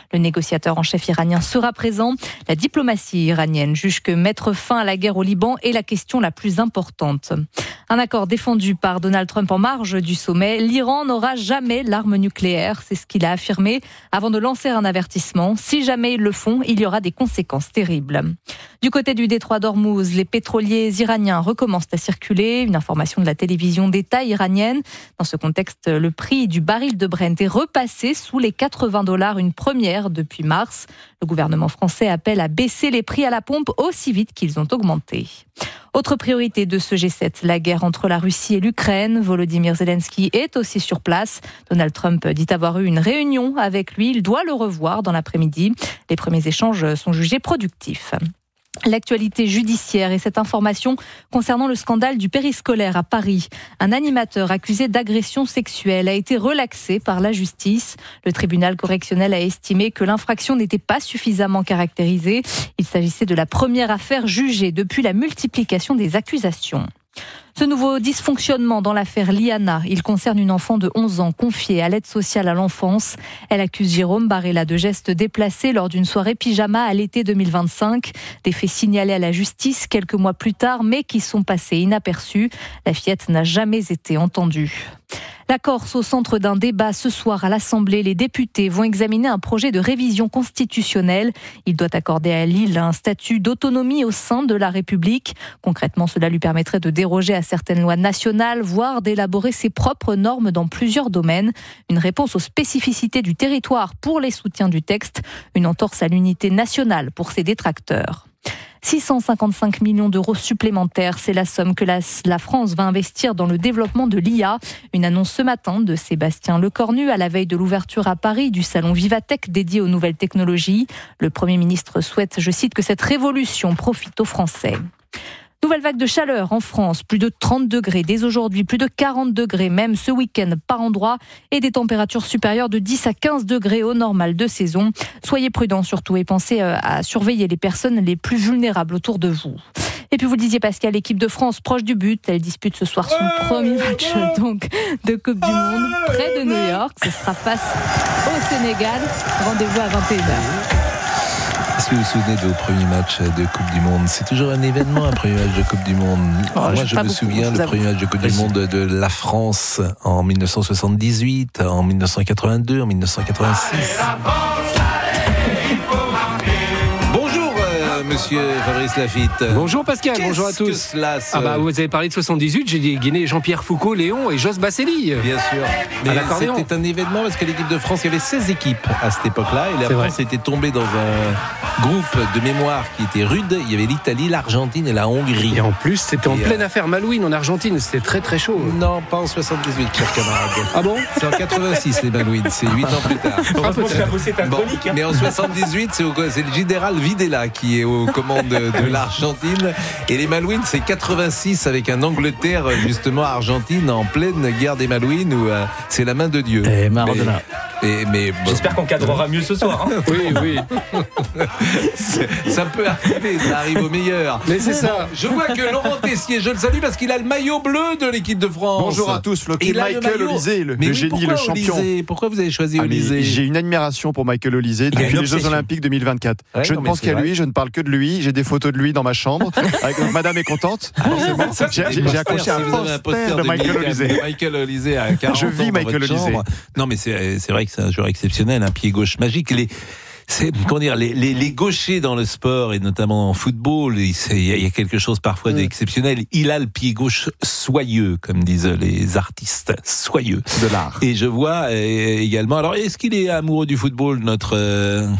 Le négociateur en chef iranien sera présent. La diplomatie iranienne juge que mettre fin à la guerre au Liban est la question la plus importante. Un accord défendu par Donald Trump en marge du sommet. L'Iran n'aura jamais l'arme nucléaire, c'est ce qu'il a affirmé avant de lancer un avertissement. Si jamais ils le font, il y aura des conséquences terribles. Du côté du détroit d'Ormuz, les pétroliers iraniens recommencent à circuler. Une information de la télévision d'État iranienne. Dans ce contexte, le prix du baril de Brent est repassé sous les $80, une première depuis mars. Le gouvernement français appelle à baisser les prix à la pompe aussi vite qu'ils ont augmenté. Autre priorité de ce G7, la guerre entre la Russie et l'Ukraine. Volodymyr Zelensky est aussi sur place. Donald Trump dit avoir eu une réunion avec lui. Il doit le revoir dans l'après-midi. Les premiers échanges sont jugés productifs. L'actualité judiciaire et cette information concernant le scandale du périscolaire à Paris. Un animateur accusé d'agression sexuelle a été relaxé par la justice. Le tribunal correctionnel a estimé que l'infraction n'était pas suffisamment caractérisée. Il s'agissait de la première affaire jugée depuis la multiplication des accusations. Ce nouveau dysfonctionnement dans l'affaire Liana, il concerne une enfant de 11 ans confiée à l'aide sociale à l'enfance. Elle accuse Jérôme Barella de gestes déplacés lors d'une soirée pyjama à l'été 2025. Des faits signalés à la justice quelques mois plus tard, mais qui sont passés inaperçus. La fillette n'a jamais été entendue. La Corse au centre d'un débat ce soir à l'Assemblée. Les députés vont examiner un projet de révision constitutionnelle. Il doit accorder à l'île un statut d'autonomie au sein de la République. Concrètement, cela lui permettrait de déroger à certaines lois nationales, voire d'élaborer ses propres normes dans plusieurs domaines. Une réponse aux spécificités du territoire pour les soutiens du texte. Une entorse à l'unité nationale pour ses détracteurs. 655 millions d'euros supplémentaires, c'est la somme que la France va investir dans le développement de l'IA. Une annonce ce matin de Sébastien Lecornu à la veille de l'ouverture à Paris du salon Vivatech dédié aux nouvelles technologies. Le Premier ministre souhaite, je cite, que cette révolution profite aux Français. Nouvelle vague de chaleur en France, plus de 30 degrés dès aujourd'hui, plus de 40 degrés même ce week-end par endroit et des températures supérieures de 10 à 15 degrés au normal de saison. Soyez prudents surtout et pensez à surveiller les personnes les plus vulnérables autour de vous. Et puis vous le disiez Pascal, l'équipe de France proche du but, elle dispute ce soir son premier match donc de Coupe du Monde près de New York. Ce sera face au Sénégal. Rendez-vous à 21h. Est-ce que vous vous souvenez de vos premiers matchs de Coupe du Monde ? C'est toujours un événement, un premier match de Coupe du Monde. Moi, je me souviens du premier match de Coupe du Monde de la France en 1978, en 1982, en 1986. Monsieur Fabrice Lafitte. Bonjour Pascal, bonjour à tous. Cela, vous avez parlé de 78, j'ai dégainé Jean-Pierre Foucault, Léon et Jos Basselli. Bien sûr. Mais c'était un événement parce que l'équipe de France, il y avait 16 équipes à cette époque-là et la France était tombée dans un groupe de mémoire qui était rude. Il y avait l'Italie, l'Argentine et la Hongrie. Et en plus, c'était en pleine affaire Malouine en Argentine, c'était très très chaud. Non, pas en 78, chers camarades. Ah bon ? C'est en 86 les Malouines, c'est 8 ans plus tard. Mais en 78, c'est le général Videla qui est aux commandes de l'Argentine. Et les Malouines, c'est 86 avec un Angleterre, justement, Argentine, en pleine guerre des Malouines où c'est la main de Dieu. Et Maradona. J'espère qu'on cadrera mieux ce soir. Hein. Oui. Ça peut arriver, ça arrive au meilleur. Mais c'est ça. Je vois que Laurent Tessier, je le salue parce qu'il a le maillot bleu de l'équipe de France. Bonjour à tous, floqué Michael Olysée, le génie, le champion. Pourquoi vous avez choisi Olysée ? J'ai une admiration pour Michael Olysée depuis les Jeux Olympiques 2024. Je ne pense qu'à lui, je ne parle que de lui. J'ai des photos de lui dans ma chambre. Donc madame est contente. J'ai accroché un poster de Michael Olysée. Michael Olysée à 40 ans. Je vis Michael Olysée. Non, mais c'est vrai que c'est un joueur exceptionnel, un pied gauche magique. Les gauchers dans le sport et notamment en football, il y a quelque chose parfois d'exceptionnel. Il a le pied gauche soyeux, comme disent les artistes, soyeux de l'art. Et je vois également. Alors, est-ce qu'il est amoureux du football, notre ami ?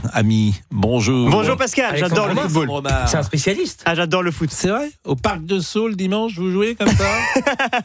Bonjour. Bonjour Pascal, j'adore le football. C'est un spécialiste. Ah, j'adore le foot. C'est vrai ? Au Parc de Sceaux le dimanche, vous jouez comme ça ?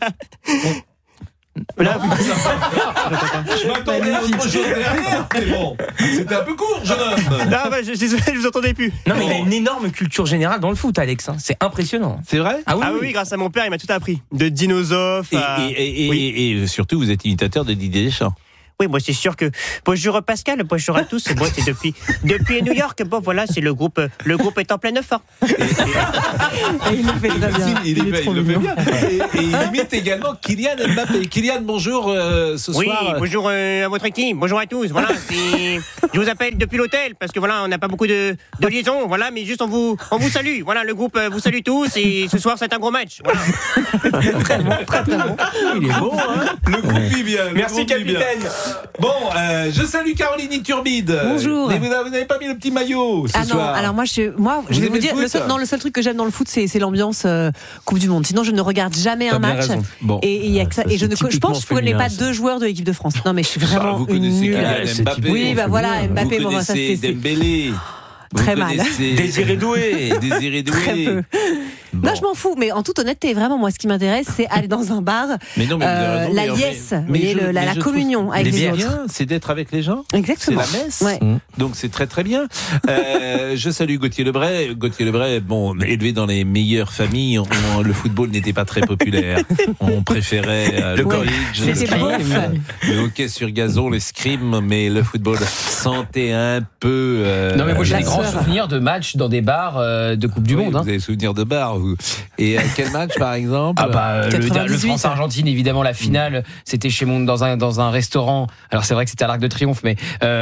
Là, je m'attendais à autre chose derrière, mais bon, c'était un peu court, jeune homme. Je vous entendais plus. Non, mais il a une énorme culture générale dans le foot, Alex. C'est impressionnant. C'est vrai ? Ah oui, grâce à mon père, il m'a tout appris. De dinosaures et surtout, vous êtes imitateur de Didier Deschamps. Oui, moi c'est sûr que bonjour Pascal, bonjour à tous. Moi c'est depuis New York. Bon voilà, c'est le groupe est en pleine forme. Et il le fait très bien. Il le fait bien. Et il imite également Kylian Mbappé. Kylian, bonjour ce soir. Oui, bonjour à votre équipe, bonjour à tous. Voilà, je vous appelle depuis l'hôtel parce que voilà, on n'a pas beaucoup de liaisons. Voilà, mais juste on vous salue. Voilà, le groupe vous salue tous et ce soir c'est un gros match. Voilà. Très bon, très bon. Il est beau, hein. Le groupe vit bien. Merci, capitaine. Bon, je salue Caroline Iturbide. Bonjour. Mais vous n'avez pas mis le petit maillot ce non, soir. alors moi je vais vous dire, le seul truc que j'aime dans le foot, c'est l'ambiance Coupe du Monde. Sinon, je ne regarde jamais un match. Bon. Et il y a que ça. Et je pense que je ne connais pas 2 joueurs de l'équipe de France. Non, mais je suis vraiment vous connaissez nulle. Kylian Mbappé. Oui, bah voilà, Mbappé, vous bon, ça connaissez c'est Dembélé. très mal. Désiré Doué. Très peu. Bon. Non, je m'en fous, mais en toute honnêteté, vraiment, moi, ce qui m'intéresse, c'est aller dans un bar, Mais non, mais vous avez raison, la mais- liesse, mais la je communion trouve- avec les bien, autres. c'est d'être avec les gens. Exactement. C'est la messe. Ouais. Donc c'est très très bien. Je salue Gauthier Lebray. Gauthier Lebray, bon, élevé dans les meilleures familles, le football n'était pas très populaire. On préférait le college, C'était le hockey sur gazon, l'escrime, mais le football sentait un peu. Non, mais moi j'ai La des grands sœur. souvenirs de matchs dans des bars de Coupe du Oui, Monde. vous avez souvenir de bar, vous. Et quel match par exemple? Ah bah le 98. France-Argentine, évidemment, la finale, c'était chez mon dans un restaurant. Alors c'est vrai que c'était à l'Arc de Triomphe, mais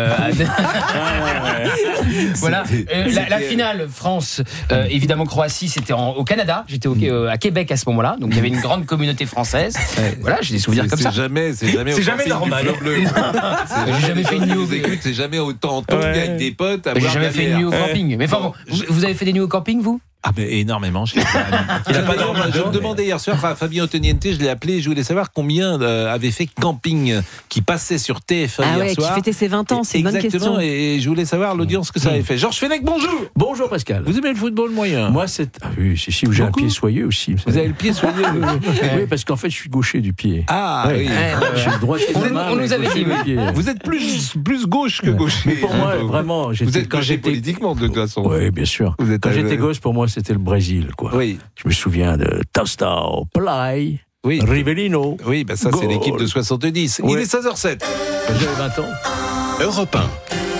voilà. La finale France, évidemment Croatie, c'était au Canada. J'étais à Québec à ce moment-là, donc il y avait une grande communauté française. Ouais. Voilà, j'ai des souvenirs comme ça. C'est jamais normal. J'ai jamais fait une nuit au C'est jamais autant tongue avec des potes. À J'ai boire de jamais la fait une bière. nuit au camping. Mais enfin bon, vous avez fait des nuits au camping, vous? Ah ben énormément. Il a pas d'argent. Je me demandais hier soir, Fabien Otoniente, je l'ai appelé, je voulais savoir combien avait fait camping qui passait sur TF1 Ah hier ouais, soir. qui fêtait ses 20 ans, c'est une bonne Exactement, question. et je voulais savoir l'audience que ça avait fait. Georges Fenech, bonjour. Bonjour Pascal. Vous aimez le football moyen? Moi, ah oui, si, j'ai un Beaucoup. pied soyeux aussi. Vous avez le pied soyeux. Oui, parce qu'en fait, je suis gaucher du pied. Ah Ouais. oui. Je suis droitier de main, on mais nous avait gaucher dit, du pied. Vous êtes plus gauche que gaucher. Mais pour moi, Hein, vraiment, Vous êtes gaucher politiquement de toute façon. Oui, bien sûr. Vous êtes Quand j'étais gosse, pour moi, c'était le Brésil, quoi. Oui. Je me souviens de Tostao, Pelay, Oui. Rivellino. Oui, ben ça c'est Goal. l'équipe de 70. Il Ouais. est 16h07. J'avais 20 ans. Europe 1.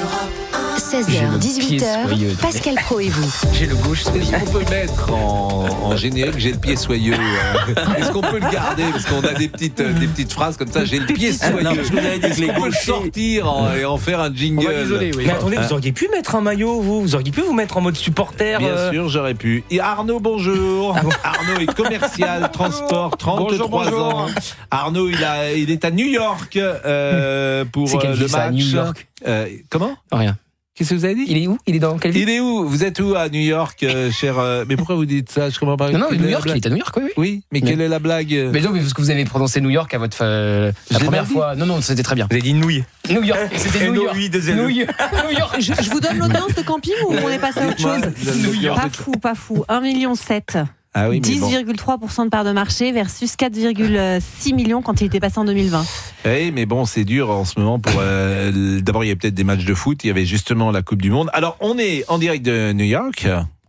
16h, 18h, soyeux. Pascal Pro et vous. J'ai le gauche. Est-ce qu'on peut mettre en générique j'ai le pied soyeux Est-ce qu'on peut le garder parce qu'on a des petites phrases comme ça, j'ai le pied soyeux. Non, parce que vous avez dit que Est-ce les qu'on peut le gauchers- sortir et en faire un On jingle? va l'isoler, oui. Mais attendez, vous auriez pu mettre un maillot, vous auriez pu vous mettre en mode supporter. Bien sûr, j'aurais pu. Et Arnaud, bonjour. Arnaud est commercial, transport, 33 ans. Arnaud, il est à New York pour C'est quelle le ville, ça, à match. New York Comment? Rien. Qu'est-ce que vous avez dit? Il est où? Il est dans quelle ville? Il est où? Vous êtes où à New York, cher? Mais pourquoi vous dites ça? Je comprends pas. Non, Quelle New est la York, il blague? est à New York, oui. Oui, mais quelle est la blague? Mais non, mais parce que vous avez prononcé New York à votre la l'ai première mal dit. fois. Non, c'était très bien. Vous avez dit nouille. New York, c'était New York. New York. Je vous donne l'audience de camping ou on est passé à autre chose? Pas fou. 1,7 million. Ah oui, mais bon. 10,3% de part de marché versus 4,6 millions quand il était passé en 2020. Oui, mais bon, c'est dur en ce moment pour. D'abord, il y avait peut-être des matchs de foot. Il y avait justement la Coupe du Monde. Alors, on est en direct de New York.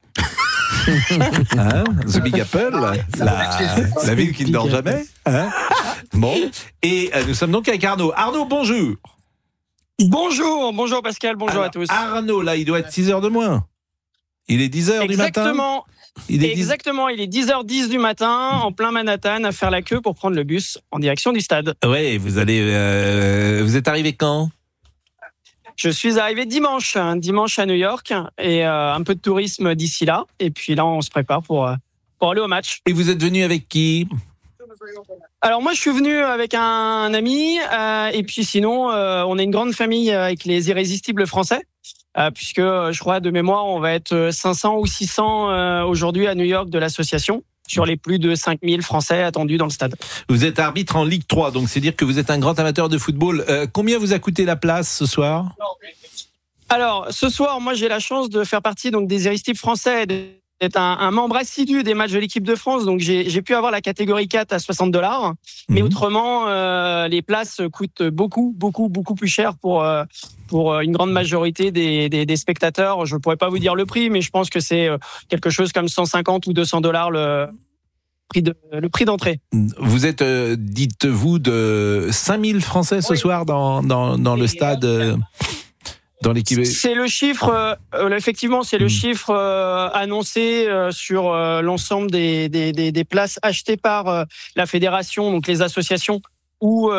Hein, The Big Apple, la ville qui ne dort jamais. Hein, bon, et nous sommes donc avec Arnaud. Arnaud, bonjour. Bonjour Pascal, bonjour Alors, à tous. Arnaud, là, il doit être 6h de moins. Il est 10h du matin. Exactement. Il est Exactement, il est 10h10 du matin, en plein Manhattan, à faire la queue pour prendre le bus en direction du stade. Ouais, vous êtes arrivé quand? Je suis arrivé dimanche à New York, et un peu de tourisme d'ici là. Et puis là, on se prépare pour aller au match. Et vous êtes venu avec qui? Alors moi, je suis venu avec un ami, et puis sinon, on est une grande famille avec les Irrésistibles français. Puisque je crois de mémoire on va être 500 ou 600 aujourd'hui à New York de l'association sur les plus de 5000 Français attendus dans le stade. Vous êtes arbitre en Ligue 3, donc c'est dire que vous êtes un grand amateur de football. Combien vous a coûté la place ce soir? Alors ce soir, moi j'ai la chance de faire partie donc des Irrésistibles français, d'être un membre assidu des matchs de l'équipe de France, donc j'ai pu avoir la catégorie 4 à $60. Mais autrement, les places coûtent beaucoup plus cher pour une grande majorité des spectateurs. Je ne pourrais pas vous dire le prix, mais je pense que c'est quelque chose comme $150 ou $200 le prix d'entrée. Vous êtes, dites-vous, de 5000 Français ce soir dans le stade dans l'équipe. C'est le chiffre, effectivement, c'est le chiffre annoncé sur l'ensemble des places achetées par la fédération, donc les associations ou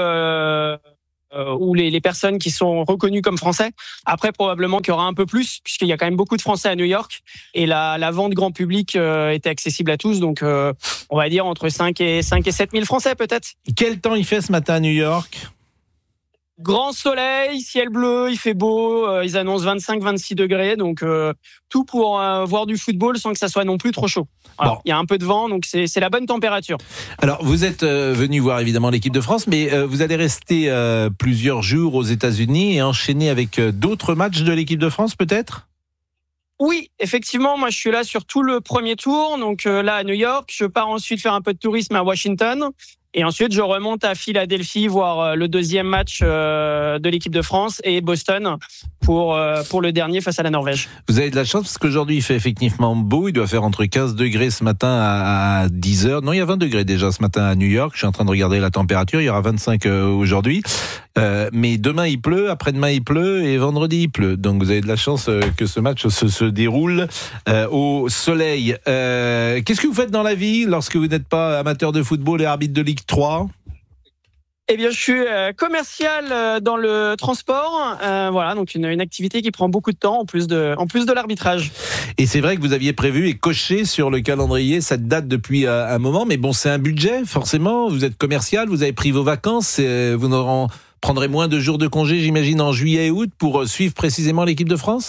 les personnes qui sont reconnues comme Français. Après, probablement qu'il y aura un peu plus, puisqu'il y a quand même beaucoup de Français à New York, et la vente grand public était accessible à tous, donc on va dire entre 5 et 7 000 Français peut-être. Quel temps il fait ce matin à New York ? Grand soleil, ciel bleu, il fait beau, ils annoncent 25-26 degrés, donc tout pour voir du football sans que ça soit non plus trop chaud. Alors, il y a un peu de vent, donc c'est la bonne température. Alors, vous êtes venu voir évidemment l'équipe de France, mais vous allez rester plusieurs jours aux États-Unis et enchaîner avec d'autres matchs de l'équipe de France peut-être ? Oui, effectivement, moi je suis là sur tout le premier tour, donc là à New York, je pars ensuite faire un peu de tourisme à Washington. Et ensuite, je remonte à Philadelphie voir le deuxième match de l'équipe de France et Boston pour le dernier face à la Norvège. Vous avez de la chance parce qu'aujourd'hui, il fait effectivement beau. Il doit faire entre 15 degrés ce matin à 10h. Non, il y a 20 degrés déjà ce matin à New York. Je suis en train de regarder la température. Il y aura 25 aujourd'hui. Mais demain, il pleut. Après-demain, il pleut. Et vendredi, il pleut. Donc, vous avez de la chance que ce match se déroule au soleil. Qu'est-ce que vous faites dans la vie lorsque vous n'êtes pas amateur de football et arbitre de Ligue 3 ? Eh bien, je suis commercial dans le transport. Voilà, donc une activité qui prend beaucoup de temps en plus de l'arbitrage. Et c'est vrai que vous aviez prévu et coché sur le calendrier cette date depuis un moment. Mais bon, c'est un budget, forcément. Vous êtes commercial, vous avez pris vos vacances. Vous prendrez moins de jours de congé, j'imagine, en juillet et août pour suivre précisément l'équipe de France ?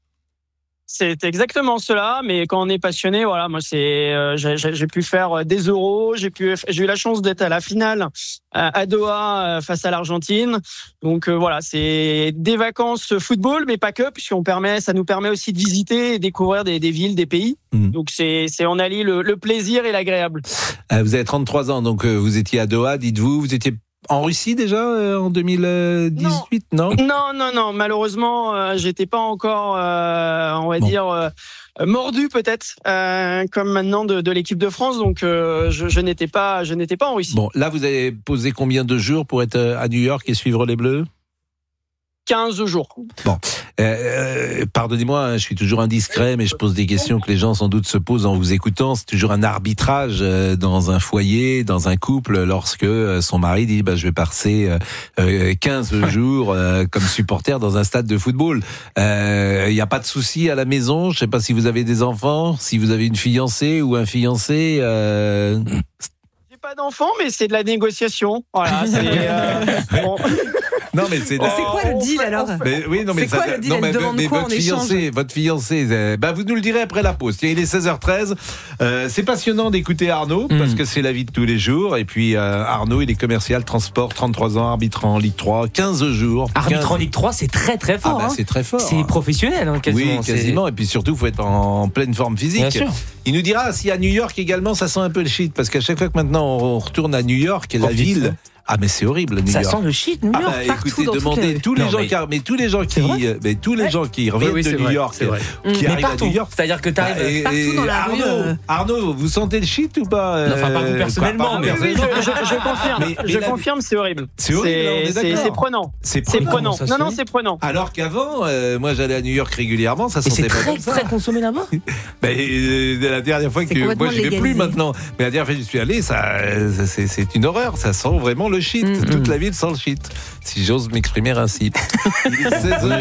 C'est exactement cela, mais quand on est passionné, voilà, moi j'ai pu faire des euros, j'ai eu la chance d'être à la finale à Doha face à l'Argentine. Donc voilà, c'est des vacances football, mais pas que, ça nous permet aussi de visiter et découvrir des villes, des pays. Donc on allie le plaisir et l'agréable. Vous avez 33 ans, donc vous étiez à Doha, dites-vous, vous étiez en Russie déjà en 2018, non ? Non. Malheureusement, j'étais pas encore, on va dire, mordu peut-être, comme maintenant de l'équipe de France. Donc, je n'étais pas en Russie. Bon, là, vous avez posé combien de jours pour être à New York et suivre les Bleus ? 15 jours. Bon, pardonnez-moi, je suis toujours indiscret, mais je pose des questions que les gens sans doute se posent en vous écoutant. C'est toujours un arbitrage dans un foyer, dans un couple, lorsque son mari dit je vais passer 15 jours comme supporter dans un stade de football. Il n'y a pas de souci à la maison. Je ne sais pas si vous avez des enfants, si vous avez une fiancée ou un fiancé. Pas d'enfants, mais c'est de la négociation. Voilà, bon. Non, mais c'est quoi le deal alors ? Mais oui, non, mais c'est quoi le deal ? Elle demande quoi en échange ? Votre fiancé, vous nous le direz après la pause. Il est 16h13. C'est passionnant d'écouter Arnaud parce que c'est la vie de tous les jours. Et puis Arnaud, il est commercial transport, 33 ans, arbitre en Ligue 3, 15 jours. Arbitre en Ligue 3, c'est très très fort. C'est très fort. C'est professionnel, quasiment. Oui, quasiment. Et puis surtout, il faut être en pleine forme physique. Bien sûr. Il nous dira si à New York également, ça sent un peu le shit parce qu'à chaque fois que maintenant on retourne à New York, la ville. Ah mais c'est horrible New York. Ça sent le shit New York partout. Écoutez, demandez tous les gens qui reviennent de New York, qui arrivent à New York. C'est-à-dire que t'arrives partout dans la rue. Arnaud, vous sentez le shit ou pas ? Enfin pas vous personnellement, mais je confirme. Je confirme, c'est horrible. C'est horrible. C'est prenant. C'est prenant. Non, c'est prenant. Alors qu'avant, moi j'allais à New York régulièrement, ça sentait pas comme ça. C'est très consommé là-bas. La dernière fois que moi j'y vais plus maintenant, mais la dernière fois que j'y suis allé, c'est une horreur. Ça sent vraiment le shit. Toute la ville sent le shit. Si j'ose m'exprimer ainsi. Il est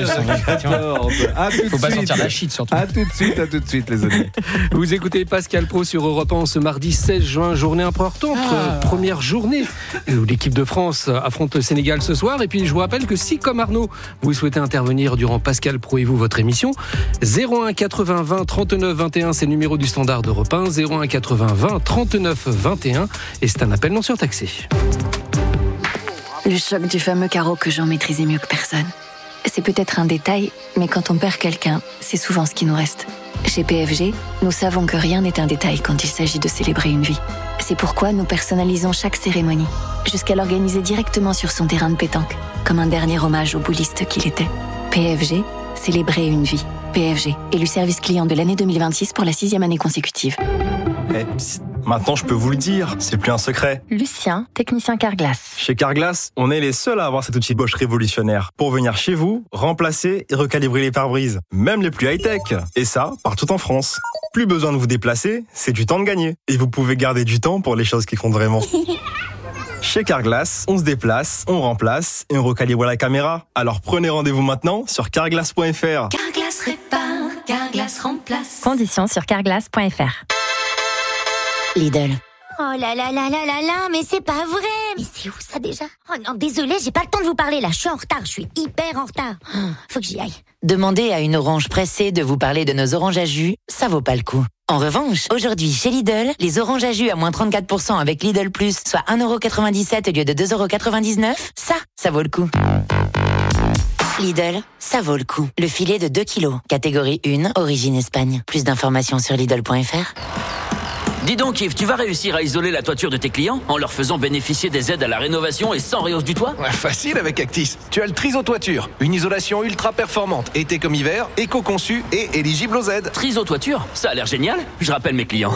16h14. Faut pas sentir la shit surtout. À tout de suite les amis. Vous écoutez Pascal Praud sur Europe 1 ce mardi 16 juin, journée importante, première journée où l'équipe de France affronte le Sénégal ce soir. Et puis je vous rappelle que si comme Arnaud, vous souhaitez intervenir durant Pascal Praud et vous, votre émission, 01 80 20 39 21, c'est le numéro du standard d'Europe 1, 01 80 20 39 21, et c'est un appel non surtaxé. Le choc du fameux carreau que Jean maîtrisait mieux que personne. C'est peut-être un détail, mais quand on perd quelqu'un, c'est souvent ce qui nous reste. Chez PFG, nous savons que rien n'est un détail quand il s'agit de célébrer une vie. C'est pourquoi nous personnalisons chaque cérémonie, jusqu'à l'organiser directement sur son terrain de pétanque, comme un dernier hommage au bouliste qu'il était. PFG, célébrer une vie. PFG, élu service client de l'année 2026 pour la 6e année consécutive. Maintenant, je peux vous le dire, c'est plus un secret. Lucien, technicien Carglass. Chez Carglass, on est les seuls à avoir cet outil Bosch révolutionnaire pour venir chez vous, remplacer et recalibrer les pare-brises, même les plus high-tech. Et ça, partout en France. Plus besoin de vous déplacer, c'est du temps de gagner. Et vous pouvez garder du temps pour les choses qui comptent vraiment. Chez Carglass, on se déplace, on remplace et on recalibre la caméra. Alors prenez rendez-vous maintenant sur carglass.fr. Carglass répare, Carglass remplace. Conditions sur carglass.fr. Lidl. Oh là là là là là là, mais c'est pas vrai. Mais c'est où ça déjà? Oh non, désolé, j'ai pas le temps de vous parler là, je suis en retard, je suis hyper en retard. Faut que j'y aille. Demandez à une orange pressée de vous parler de nos oranges à jus, ça vaut pas le coup. En revanche, aujourd'hui chez Lidl, les oranges à jus à moins 34% avec Lidl Plus, soit 1,97€ au lieu de 2,99€, ça vaut le coup. Lidl, ça vaut le coup. Le filet de 2 kilos, catégorie 1, origine Espagne. Plus d'informations sur Lidl.fr. Dis donc Yves, tu vas réussir à isoler la toiture de tes clients en leur faisant bénéficier des aides à la rénovation et sans réhausse du toit? Facile avec Actis. Tu as le Triso Toiture, une isolation ultra performante, été comme hiver, éco-conçue et éligible aux aides. Triso Toiture, ça a l'air génial. Je rappelle mes clients.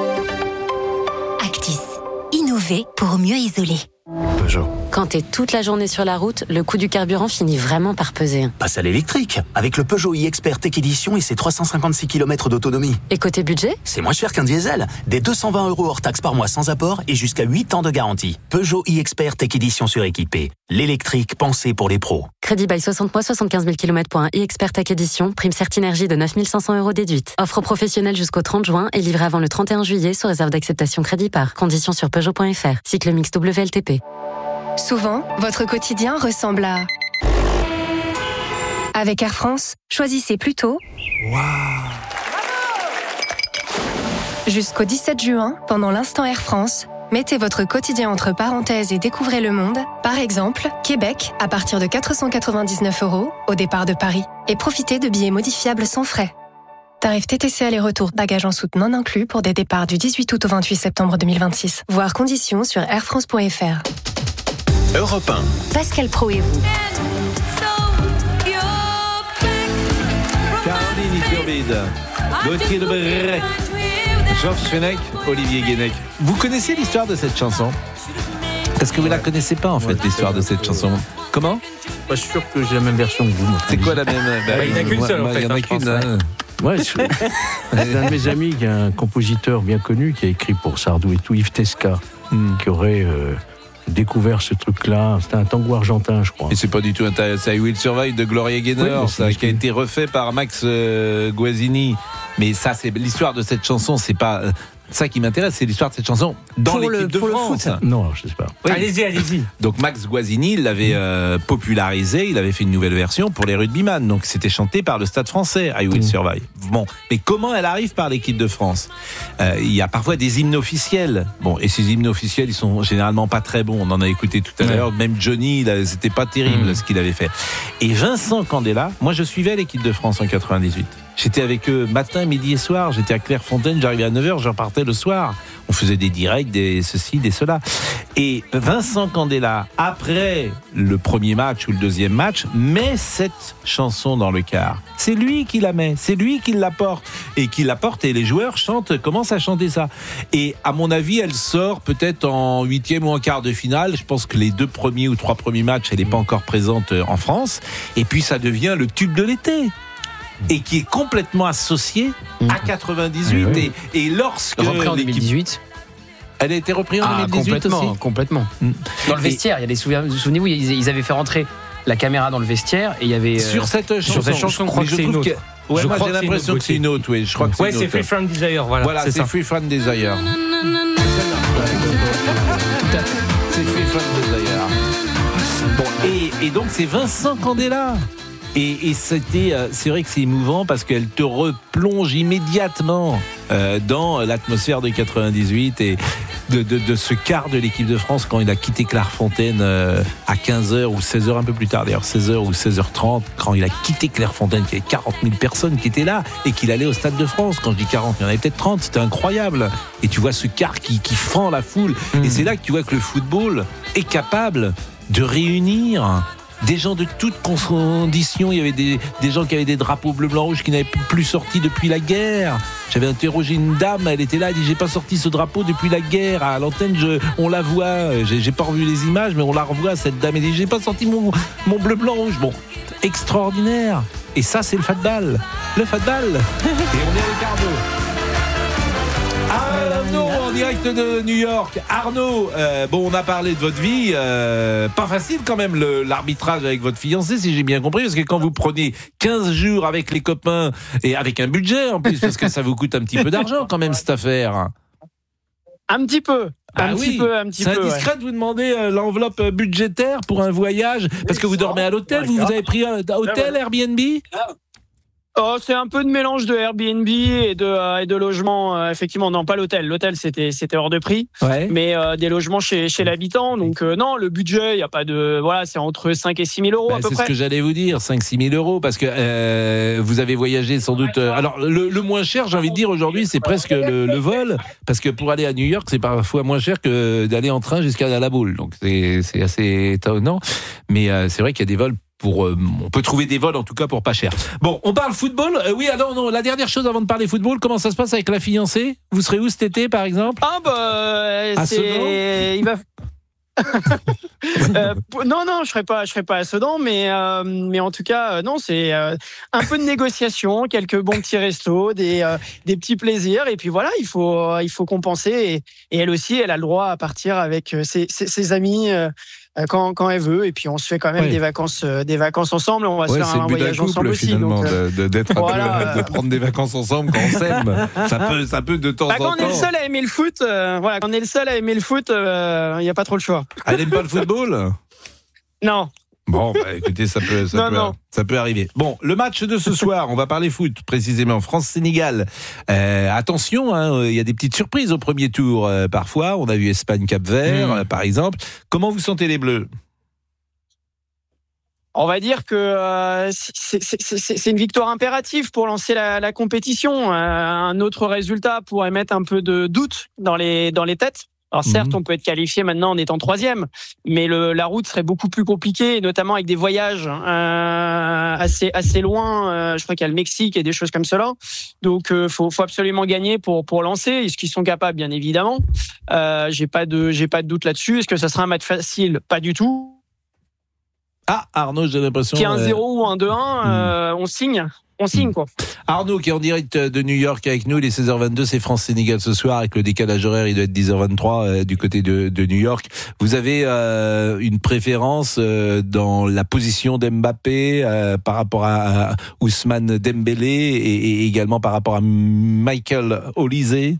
Actis, innover pour mieux isoler. Peugeot. Quand t'es toute la journée sur la route, le coût du carburant finit vraiment par peser. Passe à l'électrique, avec le Peugeot e-Expert Tech Edition et ses 356 km d'autonomie. Et côté budget ? C'est moins cher qu'un diesel. Des 220 € hors taxe par mois sans apport et jusqu'à 8 ans de garantie. Peugeot e-Expert Tech Edition suréquipé. L'électrique pensé pour les pros. Crédit bail 60 mois, 75 000 km pour un e-Expert Tech Edition. Prime Certinergie de 9 500 € déduite. Offre professionnelle jusqu'au 30 juin et livrée avant le 31 juillet sous réserve d'acceptation crédit par. Conditions sur Peugeot.fr. Cycle mix WLTP. Souvent, votre quotidien ressemble à... Avec Air France, choisissez plutôt... Jusqu'au 17 juin, pendant l'instant Air France, mettez votre quotidien entre parenthèses et découvrez le monde. Par exemple, Québec, à partir de 499 € au départ de Paris. Et profitez de billets modifiables sans frais. Tarif TTC aller-retour, bagages en soute non inclus pour des départs du 18 août au 28 septembre 2026. Voir conditions sur airfrance.fr. Europe 1. Pascal Pro et vous. Caroline Iturbide, Gauthier Lebret, Georges Fenech, Olivier Guénec. Vous connaissez l'histoire de cette chanson? Parce que vous la connaissez pas en fait, l'histoire de cette chanson. Comment? Pas sûr que j'ai la même version que vous. C'est quoi la même? Il n'y en a qu'une seule en fait. Il y en a qu'une. Ouais, c'est un de mes amis, qui est un compositeur bien connu, qui a écrit pour Sardou et tout, Yves Tesca, qui aurait découvert ce truc-là. C'était un tango argentin, je crois. Et c'est pas du tout c'est I Will Survive de Gloria Gaynor, ça, qui a été refait par Max Guazzini. Mais ça, c'est l'histoire de cette chanson, c'est pas ça qui m'intéresse, c'est l'histoire de cette chanson dans l'équipe de France. Non, je sais pas. Oui. Allez-y. Donc Max Guazzini l'avait popularisé, il avait fait une nouvelle version pour les rugbyman. Donc c'était chanté par le Stade Français, I Will Survive. Bon, mais comment elle arrive par l'équipe de France? Il y a parfois des hymnes officiels. Bon, et ces hymnes officiels, ils sont généralement pas très bons. On en a écouté tout à l'heure. Même Johnny, c'était pas terrible ce qu'il avait fait. Et Vincent Candela, moi je suivais l'équipe de France en 98. J'étais avec eux matin, midi et soir. J'étais à Clairefontaine, j'arrivais à 9h, je repartais le soir. On faisait des directs, des ceci, des cela. Et Vincent Candela, après le premier match ou le deuxième match, met cette chanson dans le car. C'est lui qui la met, c'est lui qui l'apporte. Et les joueurs commencent à chanter ça. Et à mon avis, elle sort peut-être en 8e ou en quart de finale. Je pense que les 2 premiers ou 3 premiers matchs, elle n'est pas encore présente en France. Et puis ça devient le tube de l'été. Et qui est complètement associé à 98. Oui. Et lorsque repris en 2018, elle a été reprise en 2018 complètement. Dans le vestiaire, il y a des souvenirs. Souvenez-vous, ils avaient fait rentrer la caméra dans le vestiaire et il y avait sur cette chanson, je crois que c'est une autre. Ouais, moi j'ai l'impression que c'est une autre. Oui, je crois que c'est une autre. C'est Free From Desire. Voilà, c'est Free From Desire. C'est Free From Desire. Bon, et donc c'est Vincent Candela. Et c'est vrai que c'est émouvant parce qu'elle te replonge immédiatement dans l'atmosphère de 98 et de ce quart de l'équipe de France quand il a quitté Clairefontaine à 15h ou 16h, un peu plus tard d'ailleurs, 16h ou 16h30, quand il a quitté Clairefontaine, qu'il y avait 40 000 personnes qui étaient là et qu'il allait au Stade de France. Quand je dis 40, il y en avait peut-être 30, c'était incroyable. Et tu vois ce quart qui fend la foule. Et c'est là que tu vois que le football est capable de réunir des gens de toutes conditions. Il y avait des gens qui avaient des drapeaux bleu, blanc, rouge qui n'avaient plus sorti depuis la guerre. J'avais interrogé une dame, elle était là, elle dit j'ai pas sorti ce drapeau depuis la guerre. À l'antenne, on la voit, j'ai pas revu les images, mais on la revoit, cette dame. Elle dit j'ai pas sorti mon bleu, blanc, rouge. Bon, extraordinaire. Et ça, c'est le fatball. Le fatball. Et on est avec Arnaud. Arnaud, en direct de New York. Arnaud, on a parlé de votre vie. Pas facile quand même l'arbitrage avec votre fiancé, si j'ai bien compris. Parce que quand vous prenez 15 jours avec les copains et avec un budget en plus, parce que ça vous coûte un petit peu d'argent quand même cette affaire. Un petit peu. Un petit peu. C'est indiscret de vous demander l'enveloppe budgétaire pour un voyage parce que vous dormez à l'hôtel. Vous avez pris un hôtel Airbnb? C'est un peu de mélange de Airbnb et de logement. Effectivement, non, pas l'hôtel. L'hôtel, c'était hors de prix. Ouais. Mais des logements chez l'habitant. Donc, non, le budget, il n'y a pas de. Voilà, c'est entre 5 et 6 000 euros à peu près. C'est ce que j'allais vous dire, 5-6 000 euros. Parce que vous avez voyagé sans doute. Alors, le moins cher, j'ai envie de dire aujourd'hui, c'est presque le vol. Parce que pour aller à New York, c'est parfois moins cher que d'aller en train jusqu'à la boule. Donc, c'est assez étonnant. Mais c'est vrai qu'il y a des vols. On peut trouver des vols en tout cas pour pas cher. Bon, on parle football. Oui, alors non, la dernière chose avant de parler football, comment ça se passe avec la fiancée? Vous serez où cet été par exemple? Il va. Non, je serai pas à Sedan, mais en tout cas, non, c'est un peu de négociation, quelques bons petits restos, des petits plaisirs, et puis voilà, il faut compenser. Et elle aussi, elle a le droit à partir avec ses amis. Quand elle veut, et puis on se fait quand même des vacances ensemble. On va se faire un voyage ensemble aussi. Donc, de prendre des vacances ensemble quand on s'aime. Ça peut de temps en temps. Quand on est le seul à aimer le foot, quand on est le seul à aimer le foot, il n'y a pas trop le choix. Elle n'aime pas le football? Non. Bon, écoutez, ça peut arriver. Bon, le match de ce soir, on va parler foot, précisément, France-Sénégal. Attention, il y a des petites surprises au premier tour. Parfois, on a vu Espagne-Cap-Vert, par exemple. Comment vous sentez les Bleus? On va dire que c'est une victoire impérative pour lancer la compétition. Un autre résultat pourrait mettre un peu de doute dans les têtes. Alors certes, on peut être qualifié maintenant en étant 3e, mais la route serait beaucoup plus compliquée, notamment avec des voyages assez loin. Je crois qu'il y a le Mexique et des choses comme cela. Donc, faut absolument gagner pour lancer. Est-ce qu'ils sont capables, bien évidemment. J'ai pas de doute là-dessus. Est-ce que ça sera un match facile? Pas du tout. Ah, Arnaud, j'ai l'impression. Qu'il y a un 0 ou un 2-1, on signe quoi. Arnaud qui est en direct de New York avec nous, il est 16h22, c'est France-Sénégal ce soir, avec le décalage horaire, il doit être 10h23 du côté de New York. Vous avez une préférence dans la position d'Mbappé par rapport à Ousmane Dembélé et également par rapport à Michael Olise?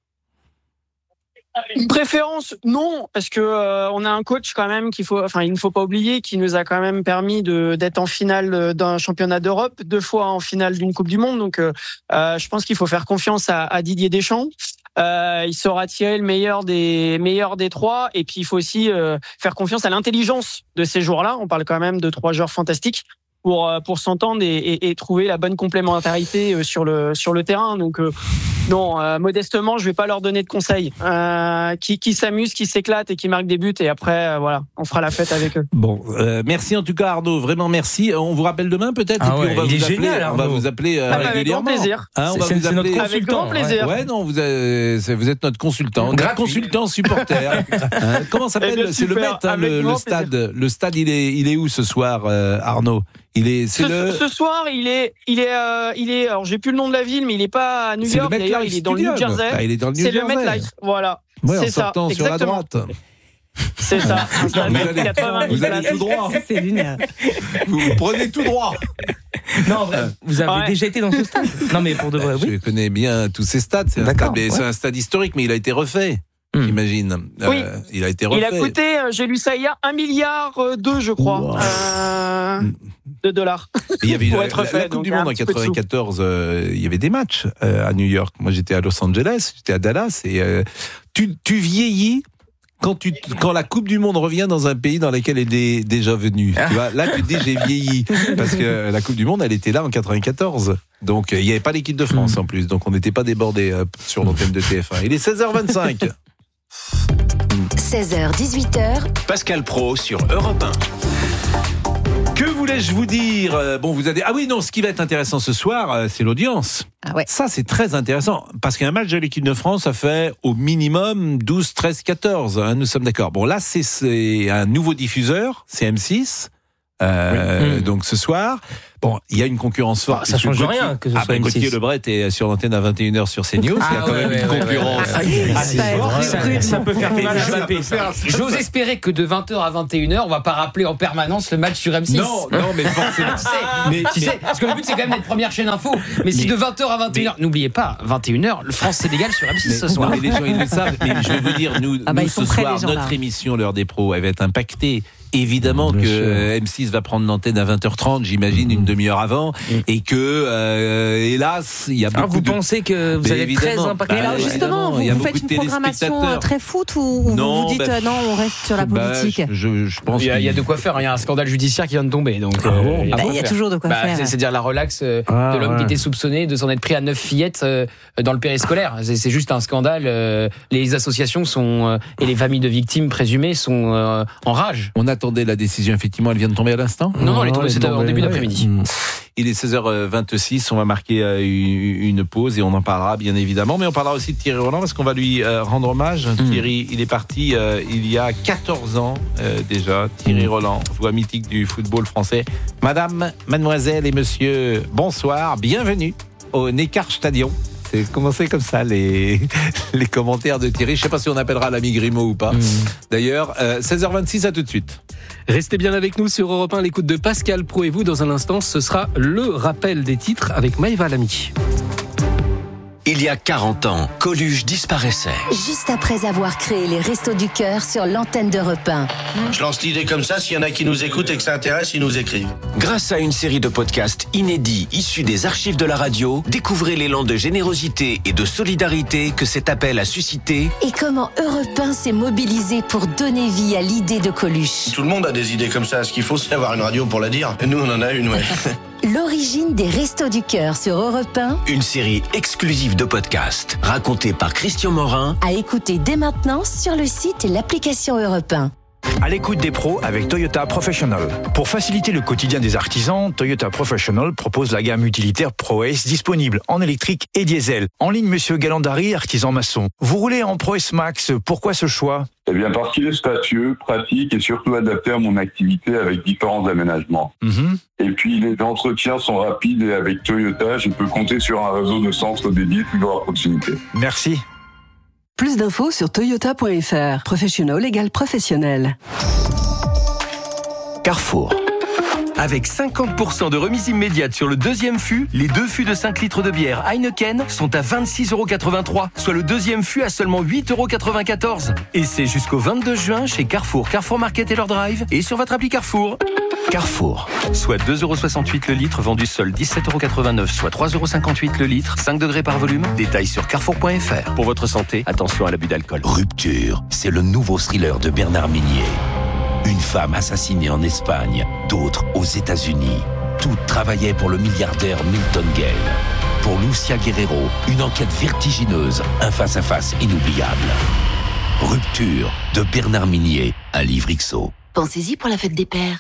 Une préférence, non, parce que on a un coach quand même il ne faut pas oublier, qui nous a quand même permis d'être en finale d'un championnat d'Europe, 2 fois en finale d'une Coupe du Monde. Donc, je pense qu'il faut faire confiance à Didier Deschamps. Il saura tirer le meilleur des 3, et puis il faut aussi faire confiance à l'intelligence de ces joueurs-là. On parle quand même de 3 joueurs fantastiques pour s'entendre et trouver la bonne complémentarité sur le terrain. Donc non, modestement, je vais pas leur donner de conseils. Qui s'amusent, qui s'éclatent et qui marquent des buts, et après voilà, on fera la fête avec eux. Bon, merci en tout cas Arnaud, vraiment merci. On vous rappelle demain peut-être, et puis on va vous appeler. Génial, on va vous appeler régulièrement. Avec grand plaisir. On va vous appeler avec grand plaisir. Ouais, non, vous êtes notre consultant, consultant supporter. Comment s'appelle? C'est le Met, le stade. Le stade, il est où ce soir, Arnaud? Ce soir, il est. Alors, j'ai plus le nom de la ville, mais il est pas à New York. D'ailleurs, il est dans le New Jersey. Il est dans le New Jersey. C'est le MetLife. Voilà. Ouais, c'est en sortant ça. sur la droite. C'est ça. Vous allez tout droit. C'est lunaire. Vous prenez tout droit. Non, vous avez déjà été dans ce stade? Non, mais pour de vrai, oui. Je connais bien tous ces stades. C'est un stade historique, mais il a été refait. J'imagine. Oui. Il a été refait. Il a coûté, j'ai lu ça hier, 1,2 milliard, je crois, de dollars. Il y avait la Coupe du Monde en 94, il y avait des matchs à New York. Moi, j'étais à Los Angeles, j'étais à Dallas, et tu vieillis quand la Coupe du Monde revient dans un pays dans lequel elle est déjà venue. Tu vois, là, tu te dis, j'ai vieilli. Parce que la Coupe du Monde, elle était là en 94. Donc, il n'y avait pas l'équipe de France en plus. Donc, on n'était pas débordés sur l'antenne de TF1. Il est 16h25. 16h, 18h. Pascal Praud sur Europe 1. Que voulais-je vous dire ? Ce qui va être intéressant ce soir, c'est l'audience. Ah ouais. Ça, c'est très intéressant, parce qu'un match de l'équipe de France, ça fait au minimum 12, 13, 14, nous sommes d'accord. Bon, là, c'est un nouveau diffuseur, c'est M6, donc ce soir. Bon, il y a une concurrence forte. Ça change rien que ce soit M6. Gauthier Lebret est sur l'antenne à 21h sur CNews. Il y a quand même une concurrence. Ça peut faire mal à Mbappé. J'ose espérer que de 20h à 21h, on va pas rappeler en permanence le match sur M6. Non, mais forcément. Tu sais, parce que le but c'est quand même d'être première chaîne info. Mais si de 20h à 21h, n'oubliez pas, 21h, le France-Sénégal sur M6 ce soir. Mais les gens, ils le savent. Mais je vais vous dire, nous ce soir, notre émission, l'heure des pros, elle va être impactée. Évidemment que M6 va prendre l'antenne à 20h30, j'imagine, une demi-heure avant, et que, hélas, il y a beaucoup vous pensez que vous allez être très impacté. Alors justement, vous faites une programmation très foot ou vous vous dites non, on reste sur la politique? Je pense il y a de quoi faire, il y a un scandale judiciaire qui vient de tomber. Donc, il y a toujours de quoi faire. C'est-à-dire la relaxe de l'homme qui était soupçonné de s'en être pris à 9 fillettes dans le périscolaire. C'est juste un scandale. Les associations et les familles de victimes présumées sont en rage. On attendait la décision, effectivement, elle vient de tomber à l'instant ? Non, elle est tombée, c'était en début d'après-midi. Il est 16h26, on va marquer une pause et on en parlera bien évidemment, mais on parlera aussi de Thierry Roland parce qu'on va lui rendre hommage. Thierry, il est parti il y a 14 ans déjà. Thierry Roland, voix mythique du football français. Madame, mademoiselle et monsieur, bonsoir, bienvenue au Neckar Stadion. C'est commencé comme ça les commentaires de Thierry. Je ne sais pas si on appellera l'ami Grimaud ou pas. D'ailleurs, 16h26, à tout de suite. Restez bien avec nous sur Europe 1, l'écoute de Pascal Praud et vous. Dans un instant, ce sera le rappel des titres avec Maëva Lamy. Il y a 40 ans, Coluche disparaissait. Juste après avoir créé les Restos du Cœur sur l'antenne d'Europe 1. Je lance l'idée comme ça, s'il y en a qui nous écoutent et que ça intéresse, ils nous écrivent. Grâce à une série de podcasts inédits issus des archives de la radio, découvrez l'élan de générosité et de solidarité que cet appel a suscité. Et comment Europe 1 s'est mobilisé pour donner vie à l'idée de Coluche. Tout le monde a des idées comme ça, ce qu'il faut c'est avoir une radio pour la dire. Et nous on en a une, ouais. L'origine des Restos du Cœur sur Europe 1. Une série exclusive de podcasts racontée par Christian Morin. À écouter dès maintenant sur le site et l'application Europe 1. À l'écoute des pros avec Toyota Professional. Pour faciliter le quotidien des artisans, Toyota Professional propose la gamme utilitaire ProAce disponible en électrique et diesel. En ligne, monsieur Galandari, artisan maçon. Vous roulez en ProAce Max, pourquoi ce choix ? Eh bien, parce qu'il est spacieux, pratique et surtout adapté à mon activité avec différents aménagements. Et puis, les entretiens sont rapides et avec Toyota, je peux compter sur un réseau de centres dédiés toujours à proximité. Merci. Plus d'infos sur toyota.fr. Professional égale professionnel. Carrefour. Avec 50% de remise immédiate sur le deuxième fût, les 2 fûts de 5 litres de bière Heineken sont à 26,83 €, soit le deuxième fût à seulement 8,94 €. Et c'est jusqu'au 22 juin chez Carrefour, Carrefour Market et leur drive et sur votre appli Carrefour. Carrefour, soit 2,68 € le litre, vendu seul 17,89 €, soit 3,58 € le litre, 5 degrés par volume. Détails sur carrefour.fr. Pour votre santé, attention à l'abus d'alcool. Rupture, c'est le nouveau thriller de Bernard Minier. Une femme assassinée en Espagne, d'autres aux États-Unis. Toutes travaillaient pour le milliardaire Milton Gale. Pour Lucia Guerrero, une enquête vertigineuse, un face-à-face inoubliable. Rupture de Bernard Minier, un livre XO. Pensez-y pour la fête des pères.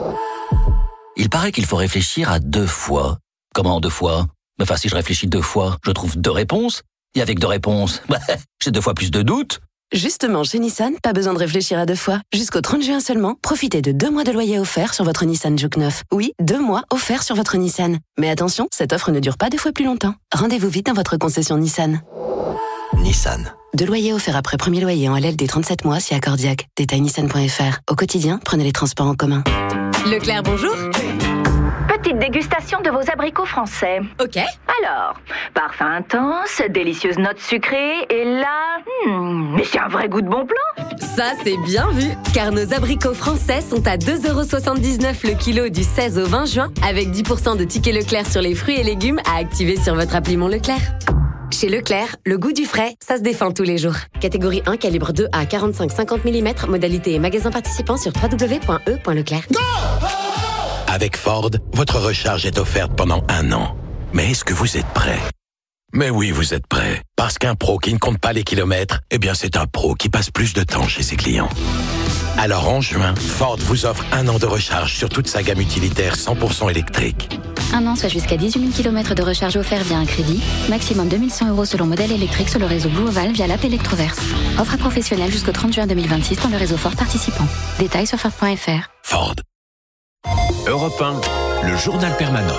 Il paraît qu'il faut réfléchir à 2 fois. Comment 2 fois ? Enfin, si je réfléchis 2 fois, je trouve 2 réponses. Et avec 2 réponses, j'ai 2 fois plus de doutes. Justement, chez Nissan, pas besoin de réfléchir à 2 fois. Jusqu'au 30 juin seulement, profitez de 2 mois de loyer offert sur votre Nissan Juke 9. Oui, 2 mois offerts sur votre Nissan. Mais attention, cette offre ne dure pas 2 fois plus longtemps. Rendez-vous vite dans votre concession Nissan. Nissan. 2 loyers offerts après premier loyer en LL des 37 mois si accordiaque. Détail nissan.fr. Au quotidien, prenez les transports en commun. Leclerc, bonjour. Petite dégustation de vos abricots français. Ok. Alors, parfum intense, délicieuse note sucrée, et là... mais c'est un vrai goût de bon plan. Ça, c'est bien vu, car nos abricots français sont à 2,79 € le kilo du 16 au 20 juin, avec 10% de tickets Leclerc sur les fruits et légumes à activer sur votre appli Mon Leclerc. Chez Leclerc, le goût du frais, ça se défend tous les jours. Catégorie 1, calibre 2 à 45-50 mm, modalité et magasin participant sur www.e.leclerc. Avec Ford, votre recharge est offerte pendant 1 an. Mais est-ce que vous êtes prêt ? Mais oui, vous êtes prêts. Parce qu'un pro qui ne compte pas les kilomètres, eh bien c'est un pro qui passe plus de temps chez ses clients. Alors en juin, Ford vous offre 1 an de recharge sur toute sa gamme utilitaire 100% électrique. 1 an, soit jusqu'à 18 000 km de recharge offert via un crédit. Maximum 2 100 € selon modèle électrique sur le réseau Blue Oval via l'app Electroverse. Offre à professionnels jusqu'au 30 juin 2026 dans le réseau Ford participant. Détails sur Ford.fr. Ford. Europe 1, le journal permanent.